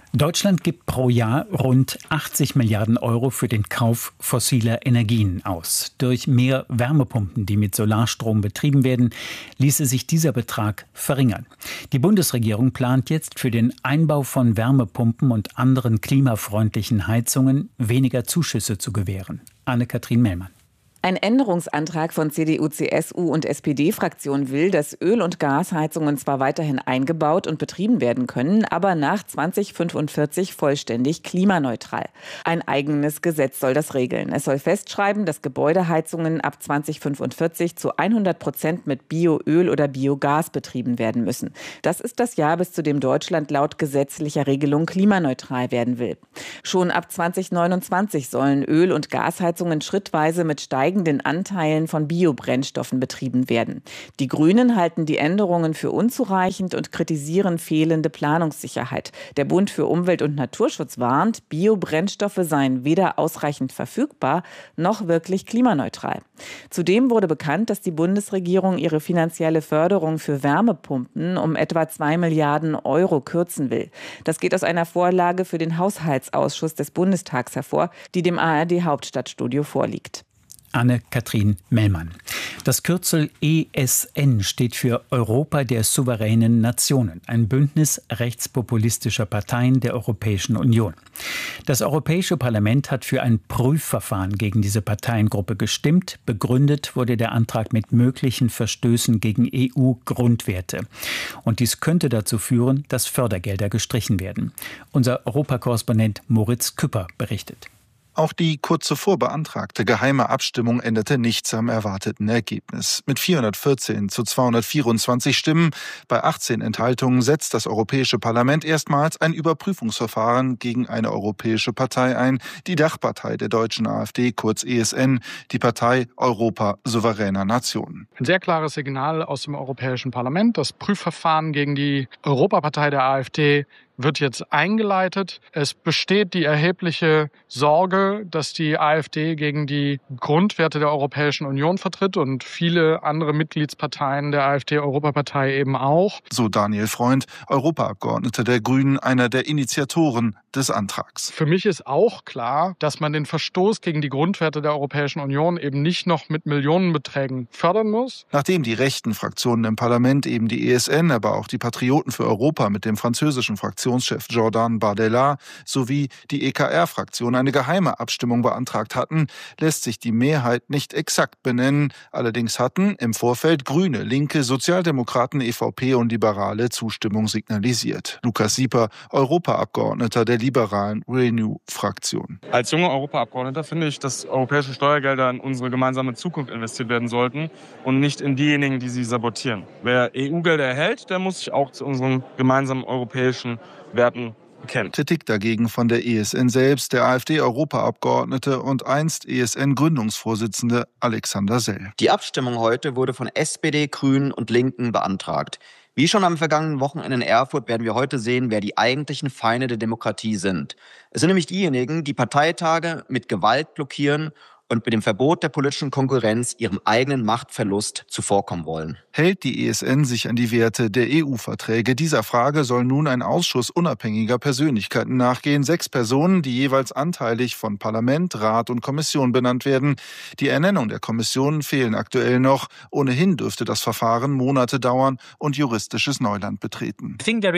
Deutschland gibt pro Jahr rund achtzig Milliarden Euro für den Kauf fossiler Energien aus. Durch mehr Wärmepumpen, die mit Solarstrom betrieben werden, ließe sich dieser Betrag verringern. Die Bundesregierung plant jetzt für den Einbau von Wärmepumpen und anderen klimafreundlichen Heizungen weniger Zuschüsse zu gewähren. Anne-Kathrin Mellmann. Ein Änderungsantrag von C D U, C S U und S P D-Fraktion will, dass Öl- und Gasheizungen zwar weiterhin eingebaut und betrieben werden können, aber nach zweitausendfünfundvierzig vollständig klimaneutral. Ein eigenes Gesetz soll das regeln. Es soll festschreiben, dass Gebäudeheizungen ab zweitausendfünfundvierzig zu hundert Prozent mit Bioöl oder Biogas betrieben werden müssen. Das ist das Jahr, bis zu dem Deutschland laut gesetzlicher Regelung klimaneutral werden will. Schon ab zweitausendneunundzwanzig sollen Öl- und Gasheizungen schrittweise mit steigenden Anteilen von Biobrennstoffen betrieben werden. Die Grünen halten die Änderungen für unzureichend und kritisieren fehlende Planungssicherheit. Der Bund für Umwelt und Naturschutz warnt, Biobrennstoffe seien weder ausreichend verfügbar noch wirklich klimaneutral. Zudem wurde bekannt, dass die Bundesregierung ihre finanzielle Förderung für Wärmepumpen um etwa zwei Milliarden Euro kürzen will. Das geht aus einer Vorlage für den Haushaltsausschuss des Bundestags hervor, die dem A R D-Hauptstadtstudio vorliegt. Anne-Kathrin Mellmann. Das Kürzel E S N steht für Europa der souveränen Nationen, ein Bündnis rechtspopulistischer Parteien der Europäischen Union. Das Europäische Parlament hat für ein Prüfverfahren gegen diese Parteiengruppe gestimmt. Begründet wurde der Antrag mit möglichen Verstößen gegen E U-Grundwerte. Und dies könnte dazu führen, dass Fördergelder gestrichen werden. Unser Europakorrespondent Moritz Küpper berichtet. Auch die kurz zuvor beantragte geheime Abstimmung änderte nichts am erwarteten Ergebnis. Mit vierhundertvierzehn zu zweihundertvierundzwanzig Stimmen bei achtzehn Enthaltungen setzt das Europäische Parlament erstmals ein Überprüfungsverfahren gegen eine europäische Partei ein, die Dachpartei der deutschen AfD, kurz E S N, die Partei Europa souveräner Nationen. Ein sehr klares Signal aus dem Europäischen Parlament. Das Prüfverfahren gegen die Europapartei der AfD wird jetzt eingeleitet. Es besteht die erhebliche Sorge, dass die AfD gegen die Grundwerte der Europäischen Union vertritt und viele andere Mitgliedsparteien der AfD-Europapartei eben auch. So Daniel Freund, Europaabgeordneter der Grünen, einer der Initiatoren des Antrags. Für mich ist auch klar, dass man den Verstoß gegen die Grundwerte der Europäischen Union eben nicht noch mit Millionenbeträgen fördern muss. Nachdem die rechten Fraktionen im Parlament eben die E S N, aber auch die Patrioten für Europa mit dem französischen Fraktionschef Jordan Bardella sowie die E K R-Fraktion eine geheime Abstimmung beantragt hatten, lässt sich die Mehrheit nicht exakt benennen. Allerdings hatten im Vorfeld Grüne, Linke, Sozialdemokraten, E V P und Liberale Zustimmung signalisiert. Lukas Sieper, Europaabgeordneter der liberalen Renew-Fraktion. Als junger Europaabgeordneter finde ich, dass europäische Steuergelder in unsere gemeinsame Zukunft investiert werden sollten und nicht in diejenigen, die sie sabotieren. Wer E U-Gelder erhält, der muss sich auch zu unseren gemeinsamen europäischen Werten bekennen. Kritik dagegen von der E S N selbst, der AfD-Europaabgeordnete und einst E S N-Gründungsvorsitzende Alexander Sell. Die Abstimmung heute wurde von S P D, Grünen und Linken beantragt. Wie schon am vergangenen Wochenende in Erfurt werden wir heute sehen, wer die eigentlichen Feinde der Demokratie sind. Es sind nämlich diejenigen, die Parteitage mit Gewalt blockieren und mit dem Verbot der politischen Konkurrenz ihrem eigenen Machtverlust zuvorkommen wollen. Hält die E S N sich an die Werte der E U-Verträge? Dieser Frage soll nun ein Ausschuss unabhängiger Persönlichkeiten nachgehen. Sechs Personen, die jeweils anteilig von Parlament, Rat und Kommission benannt werden. Die Ernennung der Kommissionen fehlen aktuell noch. Ohnehin dürfte das Verfahren Monate dauern und juristisches Neuland betreten.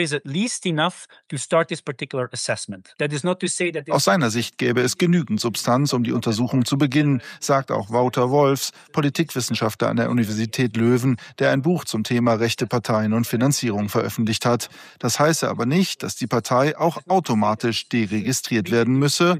Aus seiner Sicht gäbe es genügend Substanz, um die Untersuchung zu beginnen, sagt auch Wouter Wolfs, Politikwissenschaftler an der Universität Löwen, der ein Buch zum Thema rechte Parteien und Finanzierung veröffentlicht hat. Das heiße aber nicht, dass die Partei auch automatisch deregistriert werden müsse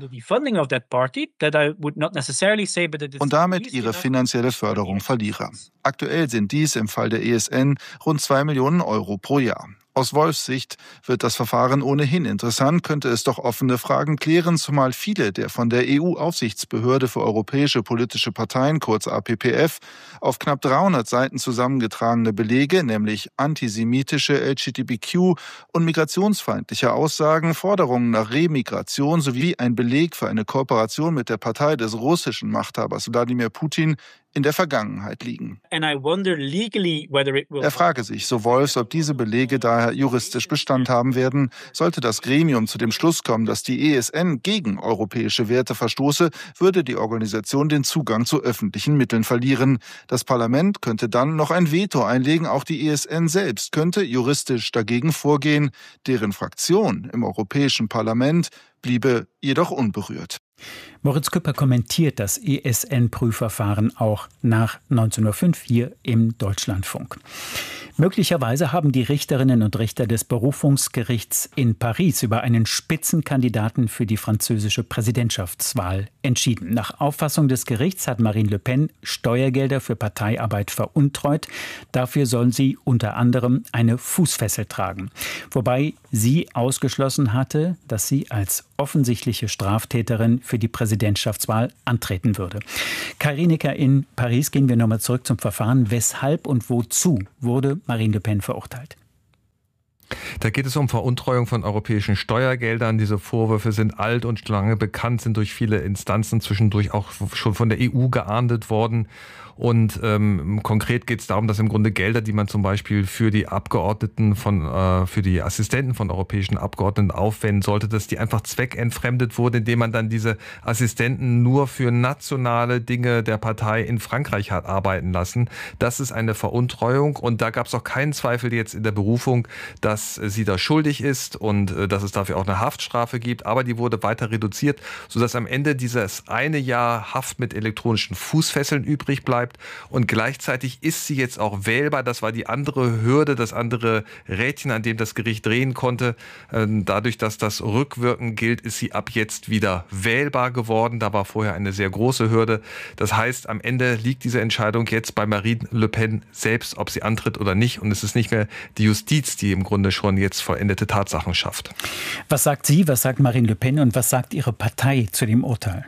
und damit ihre finanzielle Förderung verliere. Aktuell sind dies im Fall der E S N rund zwei Millionen Euro pro Jahr. Aus Wolfs Sicht wird das Verfahren ohnehin interessant, könnte es doch offene Fragen klären, zumal viele der von der E U-Aufsichtsbehörde für europäische politische Parteien, kurz A P P F, auf knapp dreihundert Seiten zusammengetragene Belege, nämlich antisemitische, L G B T Q und migrationsfeindliche Aussagen, Forderungen nach Remigration sowie ein Beleg für eine Kooperation mit der Partei des russischen Machthabers Wladimir Putin in der Vergangenheit liegen. Er frage sich, so Wolfs, ob diese Belege daher juristisch Bestand haben werden. Sollte das Gremium zu dem Schluss kommen, dass die E S N gegen europäische Werte verstoße, würde die Organisation den Zugang zu öffentlichen Mitteln verlieren. Das Parlament könnte dann noch ein Veto einlegen. Auch die E S N selbst könnte juristisch dagegen vorgehen. Deren Fraktion im Europäischen Parlament bliebe jedoch unberührt. Moritz Küpper kommentiert das E S N-Prüfverfahren auch nach neunzehn Uhr fünf hier im Deutschlandfunk. Möglicherweise haben die Richterinnen und Richter des Berufungsgerichts in Paris über einen Spitzenkandidaten für die französische Präsidentschaftswahl entschieden. Nach Auffassung des Gerichts hat Marine Le Pen Steuergelder für Parteiarbeit veruntreut. Dafür soll sie unter anderem eine Fußfessel tragen. Wobei sie ausgeschlossen hatte, dass sie als offensichtliche Straftäterin für die Präsidentschaftswahl antreten würde. Kai Rineker in Paris, gehen wir nochmal zurück zum Verfahren. Weshalb und wozu wurde Marine Le Pen verurteilt? Da geht es um Veruntreuung von europäischen Steuergeldern. Diese Vorwürfe sind alt und lange bekannt, sind durch viele Instanzen zwischendurch auch schon von der E U geahndet worden. Und ähm, konkret geht es darum, dass im Grunde Gelder, die man zum Beispiel für die Abgeordneten von, äh, für die Assistenten von europäischen Abgeordneten aufwenden sollte, dass die einfach zweckentfremdet wurden, indem man dann diese Assistenten nur für nationale Dinge der Partei in Frankreich hat arbeiten lassen. Das ist eine Veruntreuung und da gab es auch keinen Zweifel jetzt in der Berufung, dass sie da schuldig ist und äh, dass es dafür auch eine Haftstrafe gibt. Aber die wurde weiter reduziert, sodass am Ende dieses eine Jahr Haft mit elektronischen Fußfesseln übrig bleibt. Und gleichzeitig ist sie jetzt auch wählbar. Das war die andere Hürde, das andere Rädchen, an dem das Gericht drehen konnte. Dadurch, dass das rückwirkend gilt, ist sie ab jetzt wieder wählbar geworden. Da war vorher eine sehr große Hürde. Das heißt, am Ende liegt diese Entscheidung jetzt bei Marine Le Pen selbst, ob sie antritt oder nicht. Und es ist nicht mehr die Justiz, die im Grunde schon jetzt vollendete Tatsachen schafft. Was sagt sie, was sagt Marine Le Pen und was sagt ihre Partei zu dem Urteil?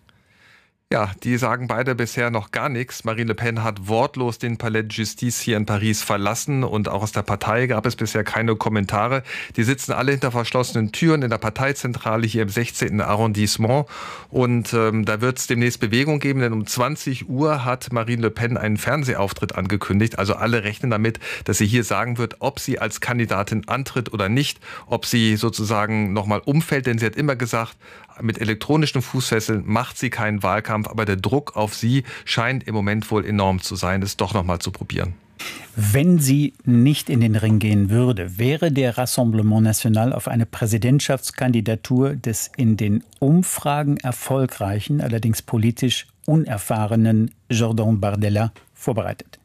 Ja, die sagen beide bisher noch gar nichts. Marine Le Pen hat wortlos den Palais de Justice hier in Paris verlassen und auch aus der Partei gab es bisher keine Kommentare. Die sitzen alle hinter verschlossenen Türen in der Parteizentrale hier im sechzehnten Arrondissement und ähm, da wird es demnächst Bewegung geben, denn um zwanzig Uhr hat Marine Le Pen einen Fernsehauftritt angekündigt. Also alle rechnen damit, dass sie hier sagen wird, ob sie als Kandidatin antritt oder nicht, ob sie sozusagen nochmal umfällt, denn sie hat immer gesagt, mit elektronischen Fußfesseln macht sie keinen Wahlkampf, aber der Druck auf sie scheint im Moment wohl enorm zu sein, es doch noch mal zu probieren. Wenn sie nicht in den Ring gehen würde, wäre der Rassemblement National auf eine Präsidentschaftskandidatur des in den Umfragen erfolgreichen, allerdings politisch unerfahrenen Jordan Bardella vorbereitet.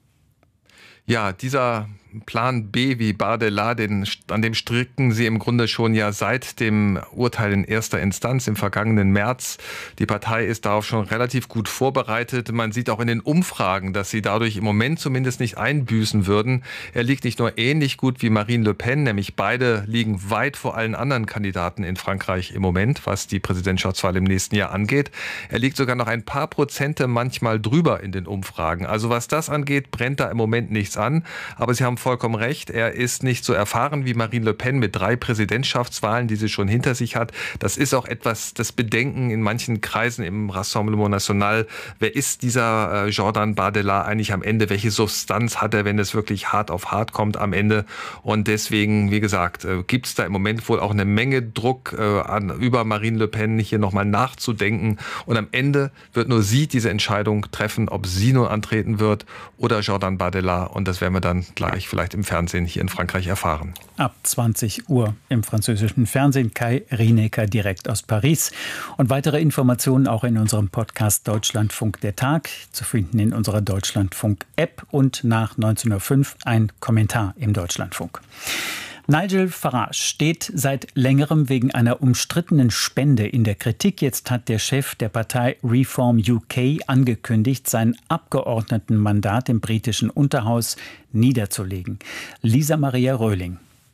Ja, dieser Plan B wie Bardella, den, an dem stricken sie im Grunde schon ja seit dem Urteil in erster Instanz im vergangenen März. Die Partei ist darauf schon relativ gut vorbereitet. Man sieht auch in den Umfragen, dass sie dadurch im Moment zumindest nicht einbüßen würden. Er liegt nicht nur ähnlich gut wie Marine Le Pen, nämlich beide liegen weit vor allen anderen Kandidaten in Frankreich im Moment, was die Präsidentschaftswahl im nächsten Jahr angeht. Er liegt sogar noch ein paar Prozente manchmal drüber in den Umfragen. Also was das angeht, brennt da im Moment nichts an. Aber sie haben vollkommen recht, er ist nicht so erfahren wie Marine Le Pen mit drei Präsidentschaftswahlen, die sie schon hinter sich hat. Das ist auch etwas das Bedenken in manchen Kreisen im Rassemblement National. Wer ist dieser äh, Jordan Bardella eigentlich am Ende? Welche Substanz hat er, wenn es wirklich hart auf hart kommt am Ende? Und deswegen, wie gesagt, äh, gibt es da im Moment wohl auch eine Menge Druck äh, an, über Marine Le Pen hier nochmal nachzudenken. Und am Ende wird nur sie diese Entscheidung treffen, ob sie nun antreten wird oder Jordan Bardella. Und das werden wir dann gleich vielleicht im Fernsehen hier in Frankreich erfahren. Ab zwanzig Uhr im französischen Fernsehen. Kai Rineker direkt aus Paris. Und weitere Informationen auch in unserem Podcast Deutschlandfunk der Tag, zu finden in unserer Deutschlandfunk-App und nach neunzehn Uhr fünf ein Kommentar im Deutschlandfunk. Nigel Farage steht seit längerem wegen einer umstrittenen Spende in der Kritik. Jetzt hat der Chef der Partei Reform U K angekündigt, sein Abgeordnetenmandat im britischen Unterhaus niederzulegen. Lisa Maria Röhling.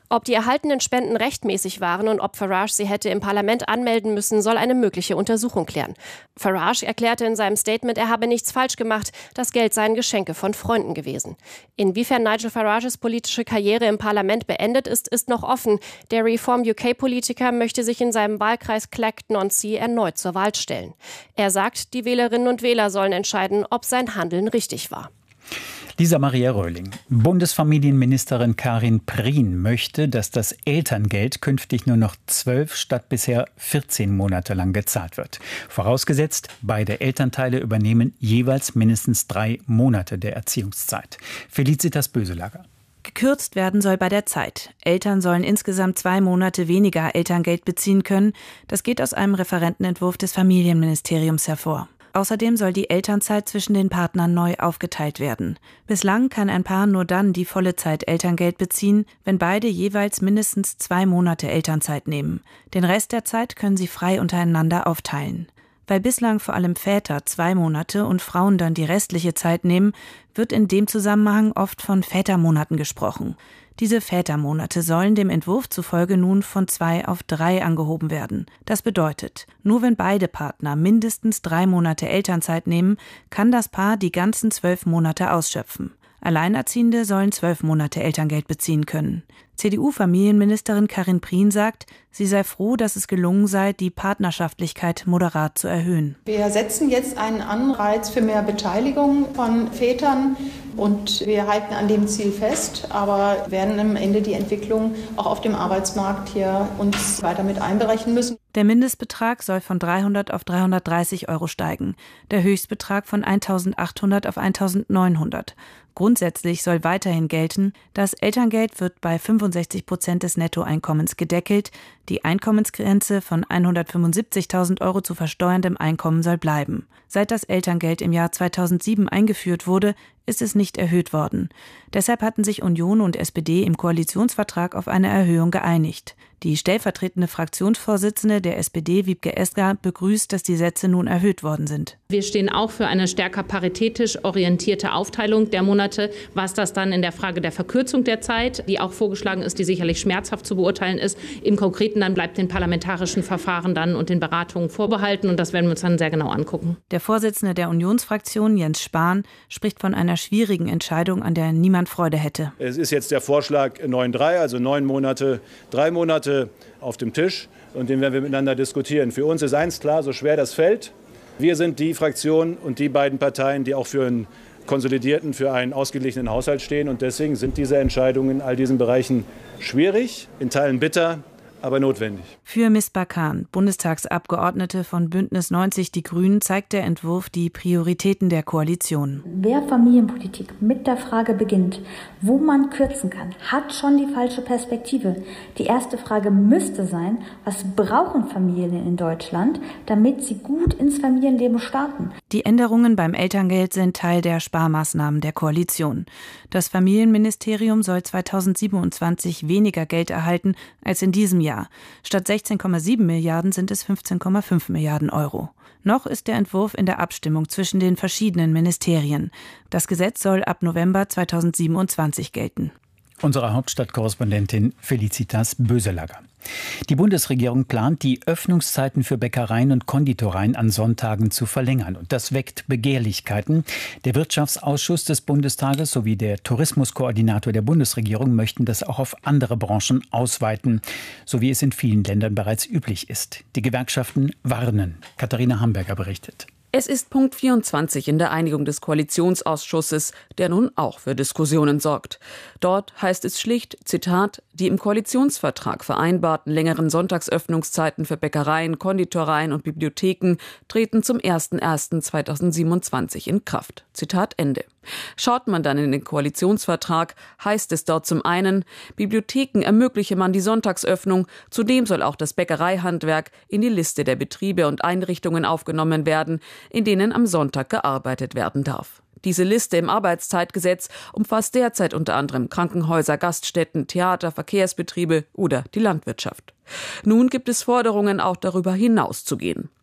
Ob die erhaltenen Spenden rechtmäßig waren und ob Farage sie hätte im Parlament anmelden müssen, soll eine mögliche Untersuchung klären. Farage erklärte in seinem Statement, er habe nichts falsch gemacht, das Geld seien Geschenke von Freunden gewesen. Inwiefern Nigel Farages politische Karriere im Parlament beendet ist, ist noch offen. Der Reform U K-Politiker möchte sich in seinem Wahlkreis Clacton-on-Sea erneut zur Wahl stellen. Er sagt, die Wählerinnen und Wähler sollen entscheiden, ob sein Handeln richtig war. Lisa Maria Röhling. Bundesfamilienministerin Karin Prien möchte, dass das Elterngeld künftig nur noch zwölf statt bisher vierzehn Monate lang gezahlt wird. Vorausgesetzt, beide Elternteile übernehmen jeweils mindestens drei Monate der Erziehungszeit. Felicitas Böselager. Gekürzt werden soll bei der Zeit. Eltern sollen insgesamt zwei Monate weniger Elterngeld beziehen können. Das geht aus einem Referentenentwurf des Familienministeriums hervor. Außerdem soll die Elternzeit zwischen den Partnern neu aufgeteilt werden. Bislang kann ein Paar nur dann die volle Zeit Elterngeld beziehen, wenn beide jeweils mindestens zwei Monate Elternzeit nehmen. Den Rest der Zeit können sie frei untereinander aufteilen. Weil bislang vor allem Väter zwei Monate und Frauen dann die restliche Zeit nehmen, wird in dem Zusammenhang oft von Vätermonaten gesprochen. Diese Vätermonate sollen dem Entwurf zufolge nun von zwei auf drei angehoben werden. Das bedeutet, nur wenn beide Partner mindestens drei Monate Elternzeit nehmen, kann das Paar die ganzen zwölf Monate ausschöpfen. Alleinerziehende sollen zwölf Monate Elterngeld beziehen können. C D U-Familienministerin Karin Prien sagt, sie sei froh, dass es gelungen sei, die Partnerschaftlichkeit moderat zu erhöhen. Wir setzen jetzt einen Anreiz für mehr Beteiligung von Vätern und wir halten an dem Ziel fest, aber werden am Ende die Entwicklung auch auf dem Arbeitsmarkt hier uns weiter mit einberechnen müssen. Der Mindestbetrag soll von dreihundert auf dreihundertdreißig Euro steigen, der Höchstbetrag von eintausendachthundert auf eintausendneunhundert. Grundsätzlich soll weiterhin gelten, das Elterngeld wird bei fünfundsechzig Prozent des Nettoeinkommens gedeckelt, die Einkommensgrenze von hundertfünfundsiebzigtausend Euro zu versteuerndem Einkommen soll bleiben. Seit das Elterngeld im Jahr zweitausendsieben eingeführt wurde, ist es nicht erhöht worden. Deshalb hatten sich Union und S P D im Koalitionsvertrag auf eine Erhöhung geeinigt. Die stellvertretende Fraktionsvorsitzende der S P D, Wiebke Esger, begrüßt, dass die Sätze nun erhöht worden sind. Wir stehen auch für eine stärker paritätisch orientierte Aufteilung der Monate. Was das dann in der Frage der Verkürzung der Zeit, die auch vorgeschlagen ist, die sicherlich schmerzhaft zu beurteilen ist, im Konkreten dann bleibt den parlamentarischen Verfahren dann und den Beratungen vorbehalten. Und das werden wir uns dann sehr genau angucken. Der Vorsitzende der Unionsfraktion, Jens Spahn, spricht von einer schwierigen Entscheidung, an der niemand Freude hätte. Es ist jetzt der Vorschlag neun drei, also neun Monate, drei Monate auf dem Tisch. Und den werden wir miteinander diskutieren. Für uns ist eins klar, so schwer das fällt. Wir sind die Fraktion und die beiden Parteien, die auch für einen konsolidierten, für einen ausgeglichenen Haushalt stehen. Und deswegen sind diese Entscheidungen in all diesen Bereichen schwierig, in Teilen bitter, aber notwendig. Für Misbah Khan, Bundestagsabgeordnete von Bündnis neunzig Die Grünen, zeigt der Entwurf die Prioritäten der Koalition. Wer Familienpolitik mit der Frage beginnt, wo man kürzen kann, hat schon die falsche Perspektive. Die erste Frage müsste sein, was brauchen Familien in Deutschland, damit sie gut ins Familienleben starten? Die Änderungen beim Elterngeld sind Teil der Sparmaßnahmen der Koalition. Das Familienministerium soll zweitausendsiebenundzwanzig weniger Geld erhalten als in diesem Jahr. Statt sechzehn Komma sieben Milliarden sind es fünfzehn Komma fünf Milliarden Euro. Noch ist der Entwurf in der Abstimmung zwischen den verschiedenen Ministerien. Das Gesetz soll ab November zweitausendsiebenundzwanzig gelten. Unsere Hauptstadtkorrespondentin Felicitas Böselager. Die Bundesregierung plant, die Öffnungszeiten für Bäckereien und Konditoreien an Sonntagen zu verlängern. Und das weckt Begehrlichkeiten. Der Wirtschaftsausschuss des Bundestages sowie der Tourismuskoordinator der Bundesregierung möchten das auch auf andere Branchen ausweiten, so wie es in vielen Ländern bereits üblich ist. Die Gewerkschaften warnen. Katharina Hamburger berichtet. Es ist Punkt vierundzwanzig in der Einigung des Koalitionsausschusses, der nun auch für Diskussionen sorgt. Dort heißt es schlicht, Zitat, die im Koalitionsvertrag vereinbarten längeren Sonntagsöffnungszeiten für Bäckereien, Konditoreien und Bibliotheken treten zum ersten ersten zweitausendsiebenundzwanzig in Kraft. Zitat Ende. Schaut man dann in den Koalitionsvertrag, heißt es dort zum einen, Bibliotheken ermögliche man die Sonntagsöffnung, zudem soll auch das Bäckereihandwerk in die Liste der Betriebe und Einrichtungen aufgenommen werden, in denen am Sonntag gearbeitet werden darf. Diese Liste im Arbeitszeitgesetz umfasst derzeit unter anderem Krankenhäuser, Gaststätten, Theater, Verkehrsbetriebe oder die Landwirtschaft. Nun gibt es Forderungen, auch darüber hinaus zu gehen.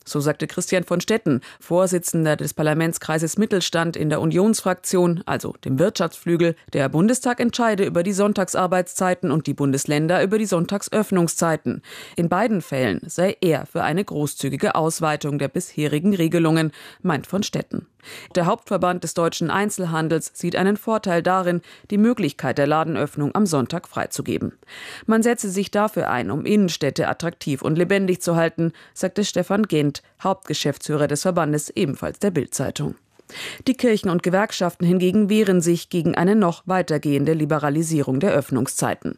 So sagte Christian von Stetten, Vorsitzender des Parlamentskreises Mittelstand in der Unionsfraktion, also dem Wirtschaftsflügel. Der Bundestag entscheide über die Sonntagsarbeitszeiten und die Bundesländer über die Sonntagsöffnungszeiten. In beiden Fällen sei er für eine großzügige Ausweitung der bisherigen Regelungen, meint von Stetten. Der Hauptverband des deutschen Einzelhandels sieht einen Vorteil darin, die Möglichkeit der Ladenöffnung am Sonntag freizugeben. Man setze sich dafür ein, um Innenstädte attraktiv und lebendig zu halten, sagte Stefan Gent, Hauptgeschäftsführer des Verbandes, ebenfalls der Bild-Zeitung. Die Kirchen und Gewerkschaften hingegen wehren sich gegen eine noch weitergehende Liberalisierung der Öffnungszeiten.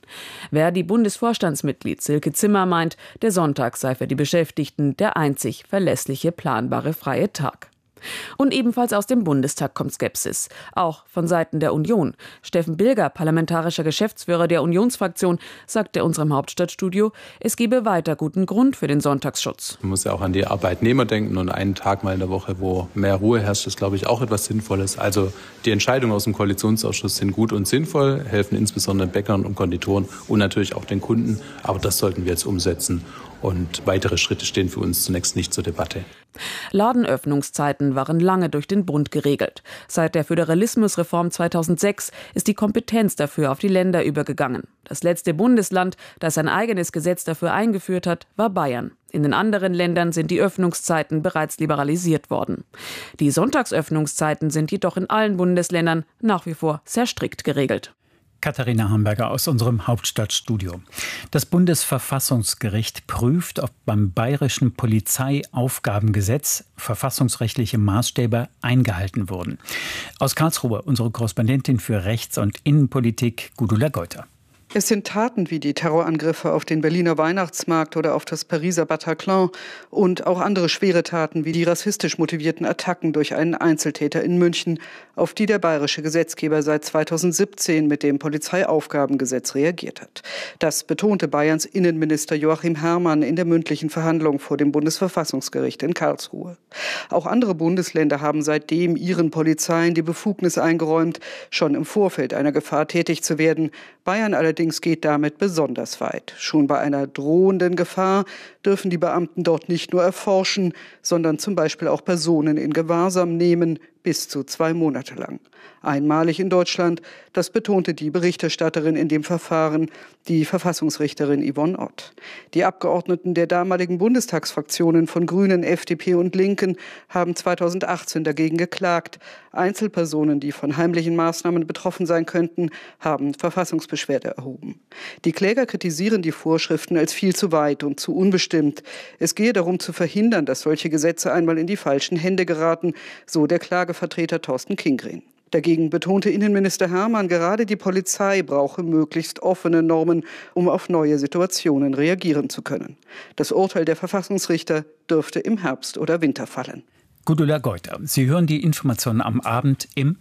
Verdi-Bundesvorstandsmitglied Silke Zimmer meint, der Sonntag sei für die Beschäftigten der einzig verlässliche, planbare freie Tag. Und ebenfalls aus dem Bundestag kommt Skepsis, auch von Seiten der Union. Steffen Bilger, parlamentarischer Geschäftsführer der Unionsfraktion, sagte unserem Hauptstadtstudio, es gebe weiter guten Grund für den Sonntagsschutz. Man muss ja auch an die Arbeitnehmer denken und einen Tag mal in der Woche, wo mehr Ruhe herrscht, ist, glaube ich, auch etwas Sinnvolles. Also die Entscheidungen aus dem Koalitionsausschuss sind gut und sinnvoll, helfen insbesondere Bäckern und Konditoren und natürlich auch den Kunden. Aber das sollten wir jetzt umsetzen. Und weitere Schritte stehen für uns zunächst nicht zur Debatte. Ladenöffnungszeiten waren lange durch den Bund geregelt. Seit der Föderalismusreform zweitausendsechs ist die Kompetenz dafür auf die Länder übergegangen. Das letzte Bundesland, das ein eigenes Gesetz dafür eingeführt hat, war Bayern. In den anderen Ländern sind die Öffnungszeiten bereits liberalisiert worden. Die Sonntagsöffnungszeiten sind jedoch in allen Bundesländern nach wie vor sehr strikt geregelt. Katharina Hamburger aus unserem Hauptstadtstudio. Das Bundesverfassungsgericht prüft, ob beim bayerischen Polizeiaufgabengesetz verfassungsrechtliche Maßstäbe eingehalten wurden. Aus Karlsruhe unsere Korrespondentin für Rechts- und Innenpolitik, Gudula Geuter. Es sind Taten wie die Terrorangriffe auf den Berliner Weihnachtsmarkt oder auf das Pariser Bataclan und auch andere schwere Taten wie die rassistisch motivierten Attacken durch einen Einzeltäter in München, auf die der bayerische Gesetzgeber seit zweitausendsiebzehn mit dem Polizeiaufgabengesetz reagiert hat. Das betonte Bayerns Innenminister Joachim Herrmann in der mündlichen Verhandlung vor dem Bundesverfassungsgericht in Karlsruhe. Auch andere Bundesländer haben seitdem ihren Polizeien die Befugnis eingeräumt, schon im Vorfeld einer Gefahr tätig zu werden. Bayern allerdings geht damit besonders weit. Schon bei einer drohenden Gefahr dürfen die Beamten dort nicht nur erforschen, sondern zum Beispiel auch Personen in Gewahrsam nehmen, bis zu zwei Monate lang. Einmalig in Deutschland, das betonte die Berichterstatterin in dem Verfahren, die Verfassungsrichterin Yvonne Ott. Die Abgeordneten der damaligen Bundestagsfraktionen von Grünen, F D P und Linken haben zweitausendachtzehn dagegen geklagt. Einzelpersonen, die von heimlichen Maßnahmen betroffen sein könnten, haben Verfassungsbeschwerde erhoben. Die Kläger kritisieren die Vorschriften als viel zu weit und zu unbestimmt. Es gehe darum zu verhindern, dass solche Gesetze einmal in die falschen Hände geraten, so der Klagevertreter Thorsten Kingren. Dagegen betonte Innenminister Herrmann, gerade die Polizei brauche möglichst offene Normen, um auf neue Situationen reagieren zu können. Das Urteil der Verfassungsrichter dürfte im Herbst oder Winter fallen. Gudula Geuter, Sie hören die Informationen am Abend im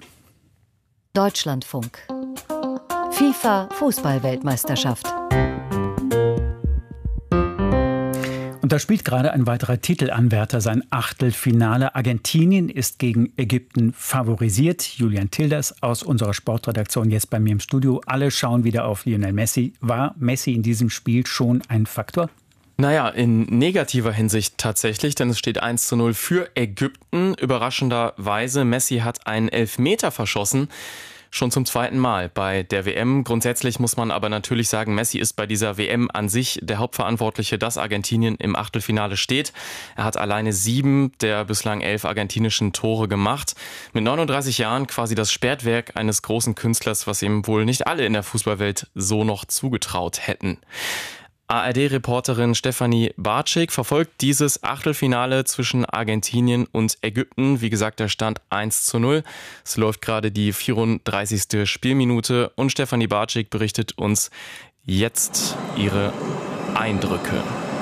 Deutschlandfunk. FIFA Fußball-Weltmeisterschaft. Und da spielt gerade ein weiterer Titelanwärter sein Achtelfinale. Argentinien ist gegen Ägypten favorisiert. Julian Tilders aus unserer Sportredaktion jetzt bei mir im Studio. Alle schauen wieder auf Lionel Messi. War Messi in diesem Spiel schon ein Faktor? Naja, in negativer Hinsicht tatsächlich, denn es steht eins zu null für Ägypten. Überraschenderweise, Messi hat einen Elfmeter verschossen. Schon zum zweiten Mal bei der W M. Grundsätzlich muss man aber natürlich sagen, Messi ist bei dieser W M an sich der Hauptverantwortliche, dass Argentinien im Achtelfinale steht. Er hat alleine sieben der bislang elf argentinischen Tore gemacht. Mit neununddreißig Jahren quasi das Spätwerk eines großen Künstlers, was ihm wohl nicht alle in der Fußballwelt so noch zugetraut hätten. A R D-Reporterin Stefanie Bartschik verfolgt dieses Achtelfinale zwischen Argentinien und Ägypten. Wie gesagt, der Stand eins zu null. Es läuft gerade die vierunddreißigste Spielminute und Stefanie Bartschik berichtet uns jetzt ihre Eindrücke.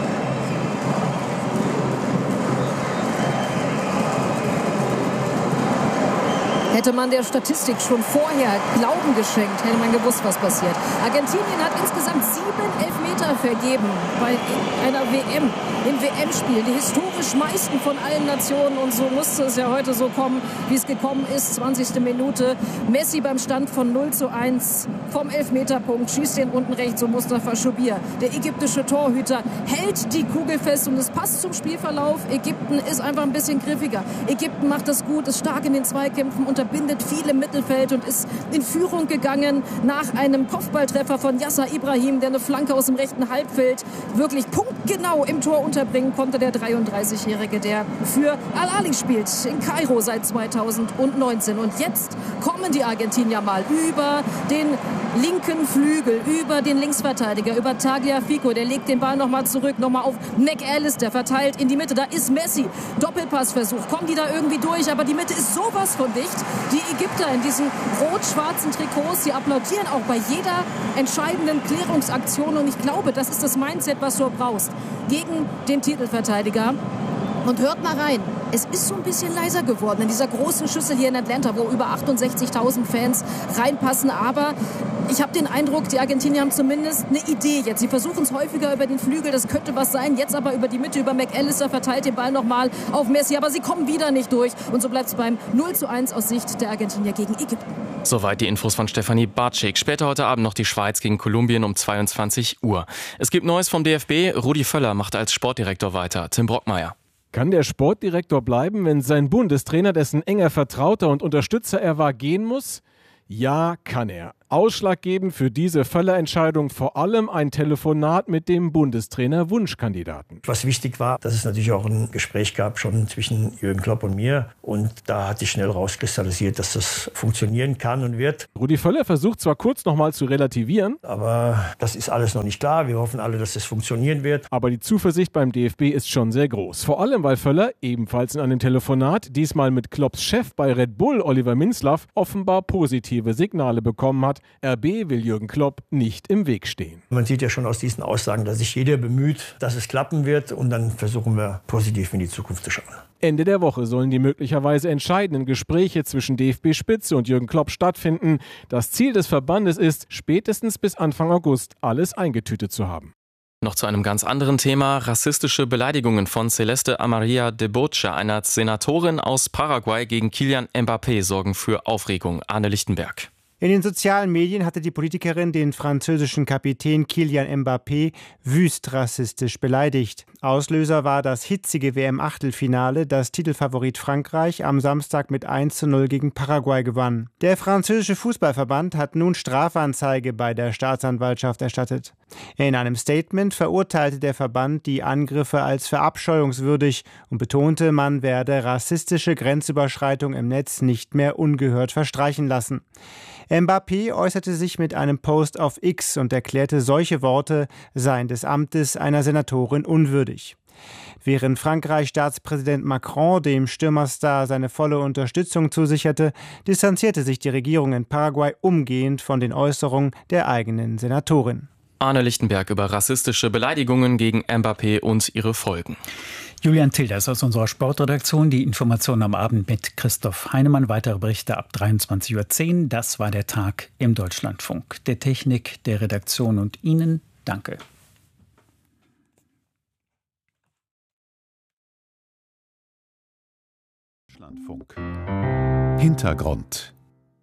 Hätte man der Statistik schon vorher Glauben geschenkt, hätte man gewusst, was passiert. Argentinien hat insgesamt sieben Elfmeter vergeben bei einer W M, im W M-Spiel, die historisch meisten von allen Nationen. Und so musste es ja heute so kommen, wie es gekommen ist. zwanzigste Minute, Messi beim Stand von null zu eins vom Elfmeterpunkt, schießt den unten rechts zu Mustafa Shubir. Der ägyptische Torhüter hält die Kugel fest und es passt zum Spielverlauf. Ägypten ist einfach ein bisschen griffiger. Ägypten macht das gut, ist stark in den Zweikämpfen, unterbindet viel im Mittelfeld und ist in Führung gegangen nach einem Kopfballtreffer von Yasser Ibrahim, der eine Flanke aus dem rechten Halbfeld wirklich punktgenau im Tor unterbringen konnte. Der dreiunddreißigjährige, der für Al-Ahly spielt in Kairo seit zweitausendneunzehn. Und jetzt kommen die Argentinier mal über den linken Flügel, über den Linksverteidiger, über Tagliafico. Der legt den Ball nochmal zurück, nochmal auf McAllister, verteilt in die Mitte. Da ist Messi. Doppelpassversuch. Kommen die da irgendwie durch? Aber die Mitte ist sowas von dicht. Die Ägypter in diesen rot-schwarzen Trikots, die applaudieren auch bei jeder entscheidenden Klärungsaktion. Und ich glaube, das ist das Mindset, was du brauchst. Gegen den Titelverteidiger. Und hört mal rein, es ist so ein bisschen leiser geworden in dieser großen Schüssel hier in Atlanta, wo über achtundsechzigtausend Fans reinpassen. Aber ich habe den Eindruck, die Argentinier haben zumindest eine Idee jetzt. Sie versuchen es häufiger über den Flügel, das könnte was sein. Jetzt aber über die Mitte, über McAllister, verteilt den Ball nochmal auf Messi. Aber sie kommen wieder nicht durch. Und so bleibt es beim null zu eins aus Sicht der Argentinier gegen Ägypten. Soweit die Infos von Stefanie Bartschik. Später heute Abend noch die Schweiz gegen Kolumbien um zweiundzwanzig Uhr. Es gibt Neues vom D F B. Rudi Völler macht als Sportdirektor weiter. Tim Brockmeier. Kann der Sportdirektor bleiben, wenn sein Bundestrainer, dessen enger Vertrauter und Unterstützer er war, gehen muss? Ja, kann er. Ausschlaggebend für diese Völler-Entscheidung vor allem ein Telefonat mit dem Bundestrainer-Wunschkandidaten. Was wichtig war, dass es natürlich auch ein Gespräch gab schon zwischen Jürgen Klopp und mir. Und da hat sich schnell rauskristallisiert, dass das funktionieren kann und wird. Rudi Völler versucht zwar kurz nochmal zu relativieren, aber das ist alles noch nicht klar. Wir hoffen alle, dass das funktionieren wird. Aber die Zuversicht beim D F B ist schon sehr groß. Vor allem, weil Völler, ebenfalls in einem Telefonat, diesmal mit Klopps Chef bei Red Bull, Oliver Minzlaff, offenbar positive Signale bekommen hat. R B will Jürgen Klopp nicht im Weg stehen. Man sieht ja schon aus diesen Aussagen, dass sich jeder bemüht, dass es klappen wird. Und dann versuchen wir positiv in die Zukunft zu schauen. Ende der Woche sollen die möglicherweise entscheidenden Gespräche zwischen D F B-Spitze und Jürgen Klopp stattfinden. Das Ziel des Verbandes ist, spätestens bis Anfang August alles eingetütet zu haben. Noch zu einem ganz anderen Thema. Rassistische Beleidigungen von Celeste Amaria de Bocha, einer Senatorin aus Paraguay, gegen Kylian Mbappé sorgen für Aufregung. Arne Lichtenberg. In den sozialen Medien hatte die Politikerin den französischen Kapitän Kylian Mbappé wüst rassistisch beleidigt. Auslöser war das hitzige W M-Achtelfinale, das Titelfavorit Frankreich am Samstag mit eins zu null gegen Paraguay gewann. Der französische Fußballverband hat nun Strafanzeige bei der Staatsanwaltschaft erstattet. In einem Statement verurteilte der Verband die Angriffe als verabscheuungswürdig und betonte, man werde rassistische Grenzüberschreitung im Netz nicht mehr ungehört verstreichen lassen. Mbappé äußerte sich mit einem Post auf X und erklärte, solche Worte seien des Amtes einer Senatorin unwürdig. Während Frankreichs Staatspräsident Macron dem Stürmerstar seine volle Unterstützung zusicherte, distanzierte sich die Regierung in Paraguay umgehend von den Äußerungen der eigenen Senatorin. Arne Lichtenberg über rassistische Beleidigungen gegen Mbappé und ihre Folgen. Julian Tilders aus unserer Sportredaktion. Die Information am Abend mit Christoph Heinemann. Weitere Berichte ab dreiundzwanzig Uhr zehn. Das war der Tag im Deutschlandfunk. Der Technik, der Redaktion und Ihnen danke. Deutschlandfunk. Hintergrund.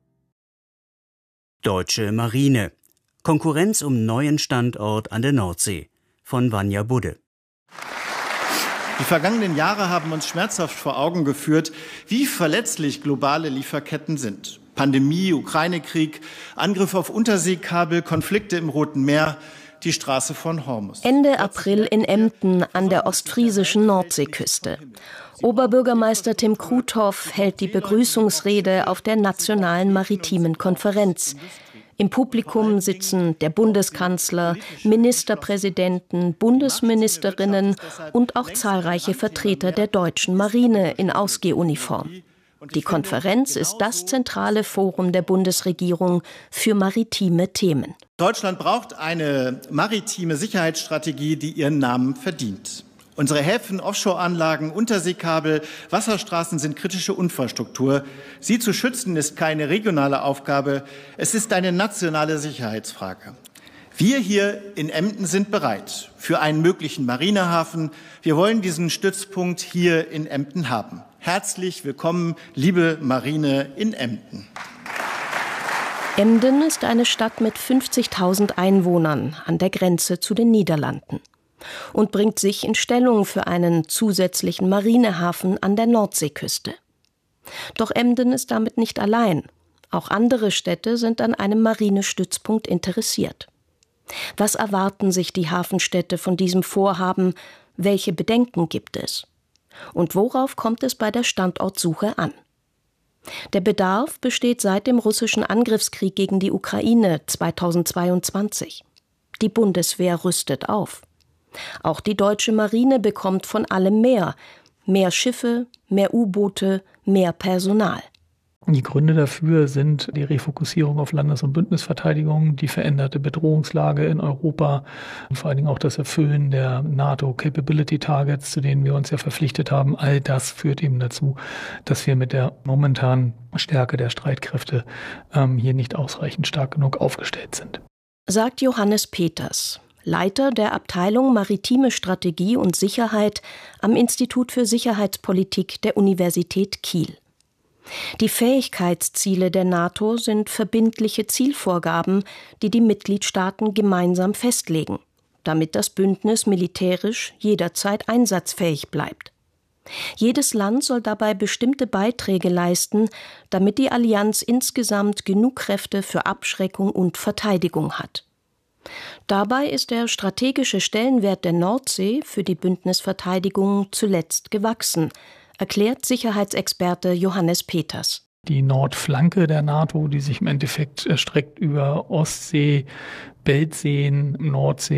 Deutsche Marine. Konkurrenz um neuen Standort an der Nordsee. Von Vanja Budde. Die vergangenen Jahre haben uns schmerzhaft vor Augen geführt, wie verletzlich globale Lieferketten sind. Pandemie, Ukraine-Krieg, Angriffe auf Unterseekabel, Konflikte im Roten Meer, die Straße von Hormuz. Ende April in Emden an der ostfriesischen Nordseeküste. Oberbürgermeister Tim Kruthoff hält die Begrüßungsrede auf der Nationalen Maritimen Konferenz. Im Publikum sitzen der Bundeskanzler, Ministerpräsidenten, Bundesministerinnen und auch zahlreiche Vertreter der deutschen Marine in Ausgehuniform. Die Konferenz ist das zentrale Forum der Bundesregierung für maritime Themen. Deutschland braucht eine maritime Sicherheitsstrategie, die ihren Namen verdient. Unsere Häfen, Offshore-Anlagen, Unterseekabel, Wasserstraßen sind kritische Infrastruktur. Sie zu schützen ist keine regionale Aufgabe, es ist eine nationale Sicherheitsfrage. Wir hier in Emden sind bereit für einen möglichen Marinehafen. Wir wollen diesen Stützpunkt hier in Emden haben. Herzlich willkommen, liebe Marine in Emden. Emden ist eine Stadt mit fünfzigtausend Einwohnern an der Grenze zu den Niederlanden und bringt sich in Stellung für einen zusätzlichen Marinehafen an der Nordseeküste. Doch Emden ist damit nicht allein. Auch andere Städte sind an einem Marinestützpunkt interessiert. Was erwarten sich die Hafenstädte von diesem Vorhaben? Welche Bedenken gibt es? Und worauf kommt es bei der Standortsuche an? Der Bedarf besteht seit dem russischen Angriffskrieg gegen die Ukraine zweitausendzweiundzwanzig. Die Bundeswehr rüstet auf. Auch die deutsche Marine bekommt von allem mehr. Mehr Schiffe, mehr U-Boote, mehr Personal. Die Gründe dafür sind die Refokussierung auf Landes- und Bündnisverteidigung, die veränderte Bedrohungslage in Europa und vor allen Dingen auch das Erfüllen der NATO-Capability-Targets, zu denen wir uns ja verpflichtet haben. All das führt eben dazu, dass wir mit der momentanen Stärke der Streitkräfte ähm, hier nicht ausreichend stark genug aufgestellt sind. Sagt Johannes Peters, Leiter der Abteilung Maritime Strategie und Sicherheit am Institut für Sicherheitspolitik der Universität Kiel. Die Fähigkeitsziele der NATO sind verbindliche Zielvorgaben, die die Mitgliedstaaten gemeinsam festlegen, damit das Bündnis militärisch jederzeit einsatzfähig bleibt. Jedes Land soll dabei bestimmte Beiträge leisten, damit die Allianz insgesamt genug Kräfte für Abschreckung und Verteidigung hat. Dabei ist der strategische Stellenwert der Nordsee für die Bündnisverteidigung zuletzt gewachsen, erklärt Sicherheitsexperte Johannes Peters. Die Nordflanke der NATO, die sich im Endeffekt erstreckt über Ostsee, Beltseen, Nordsee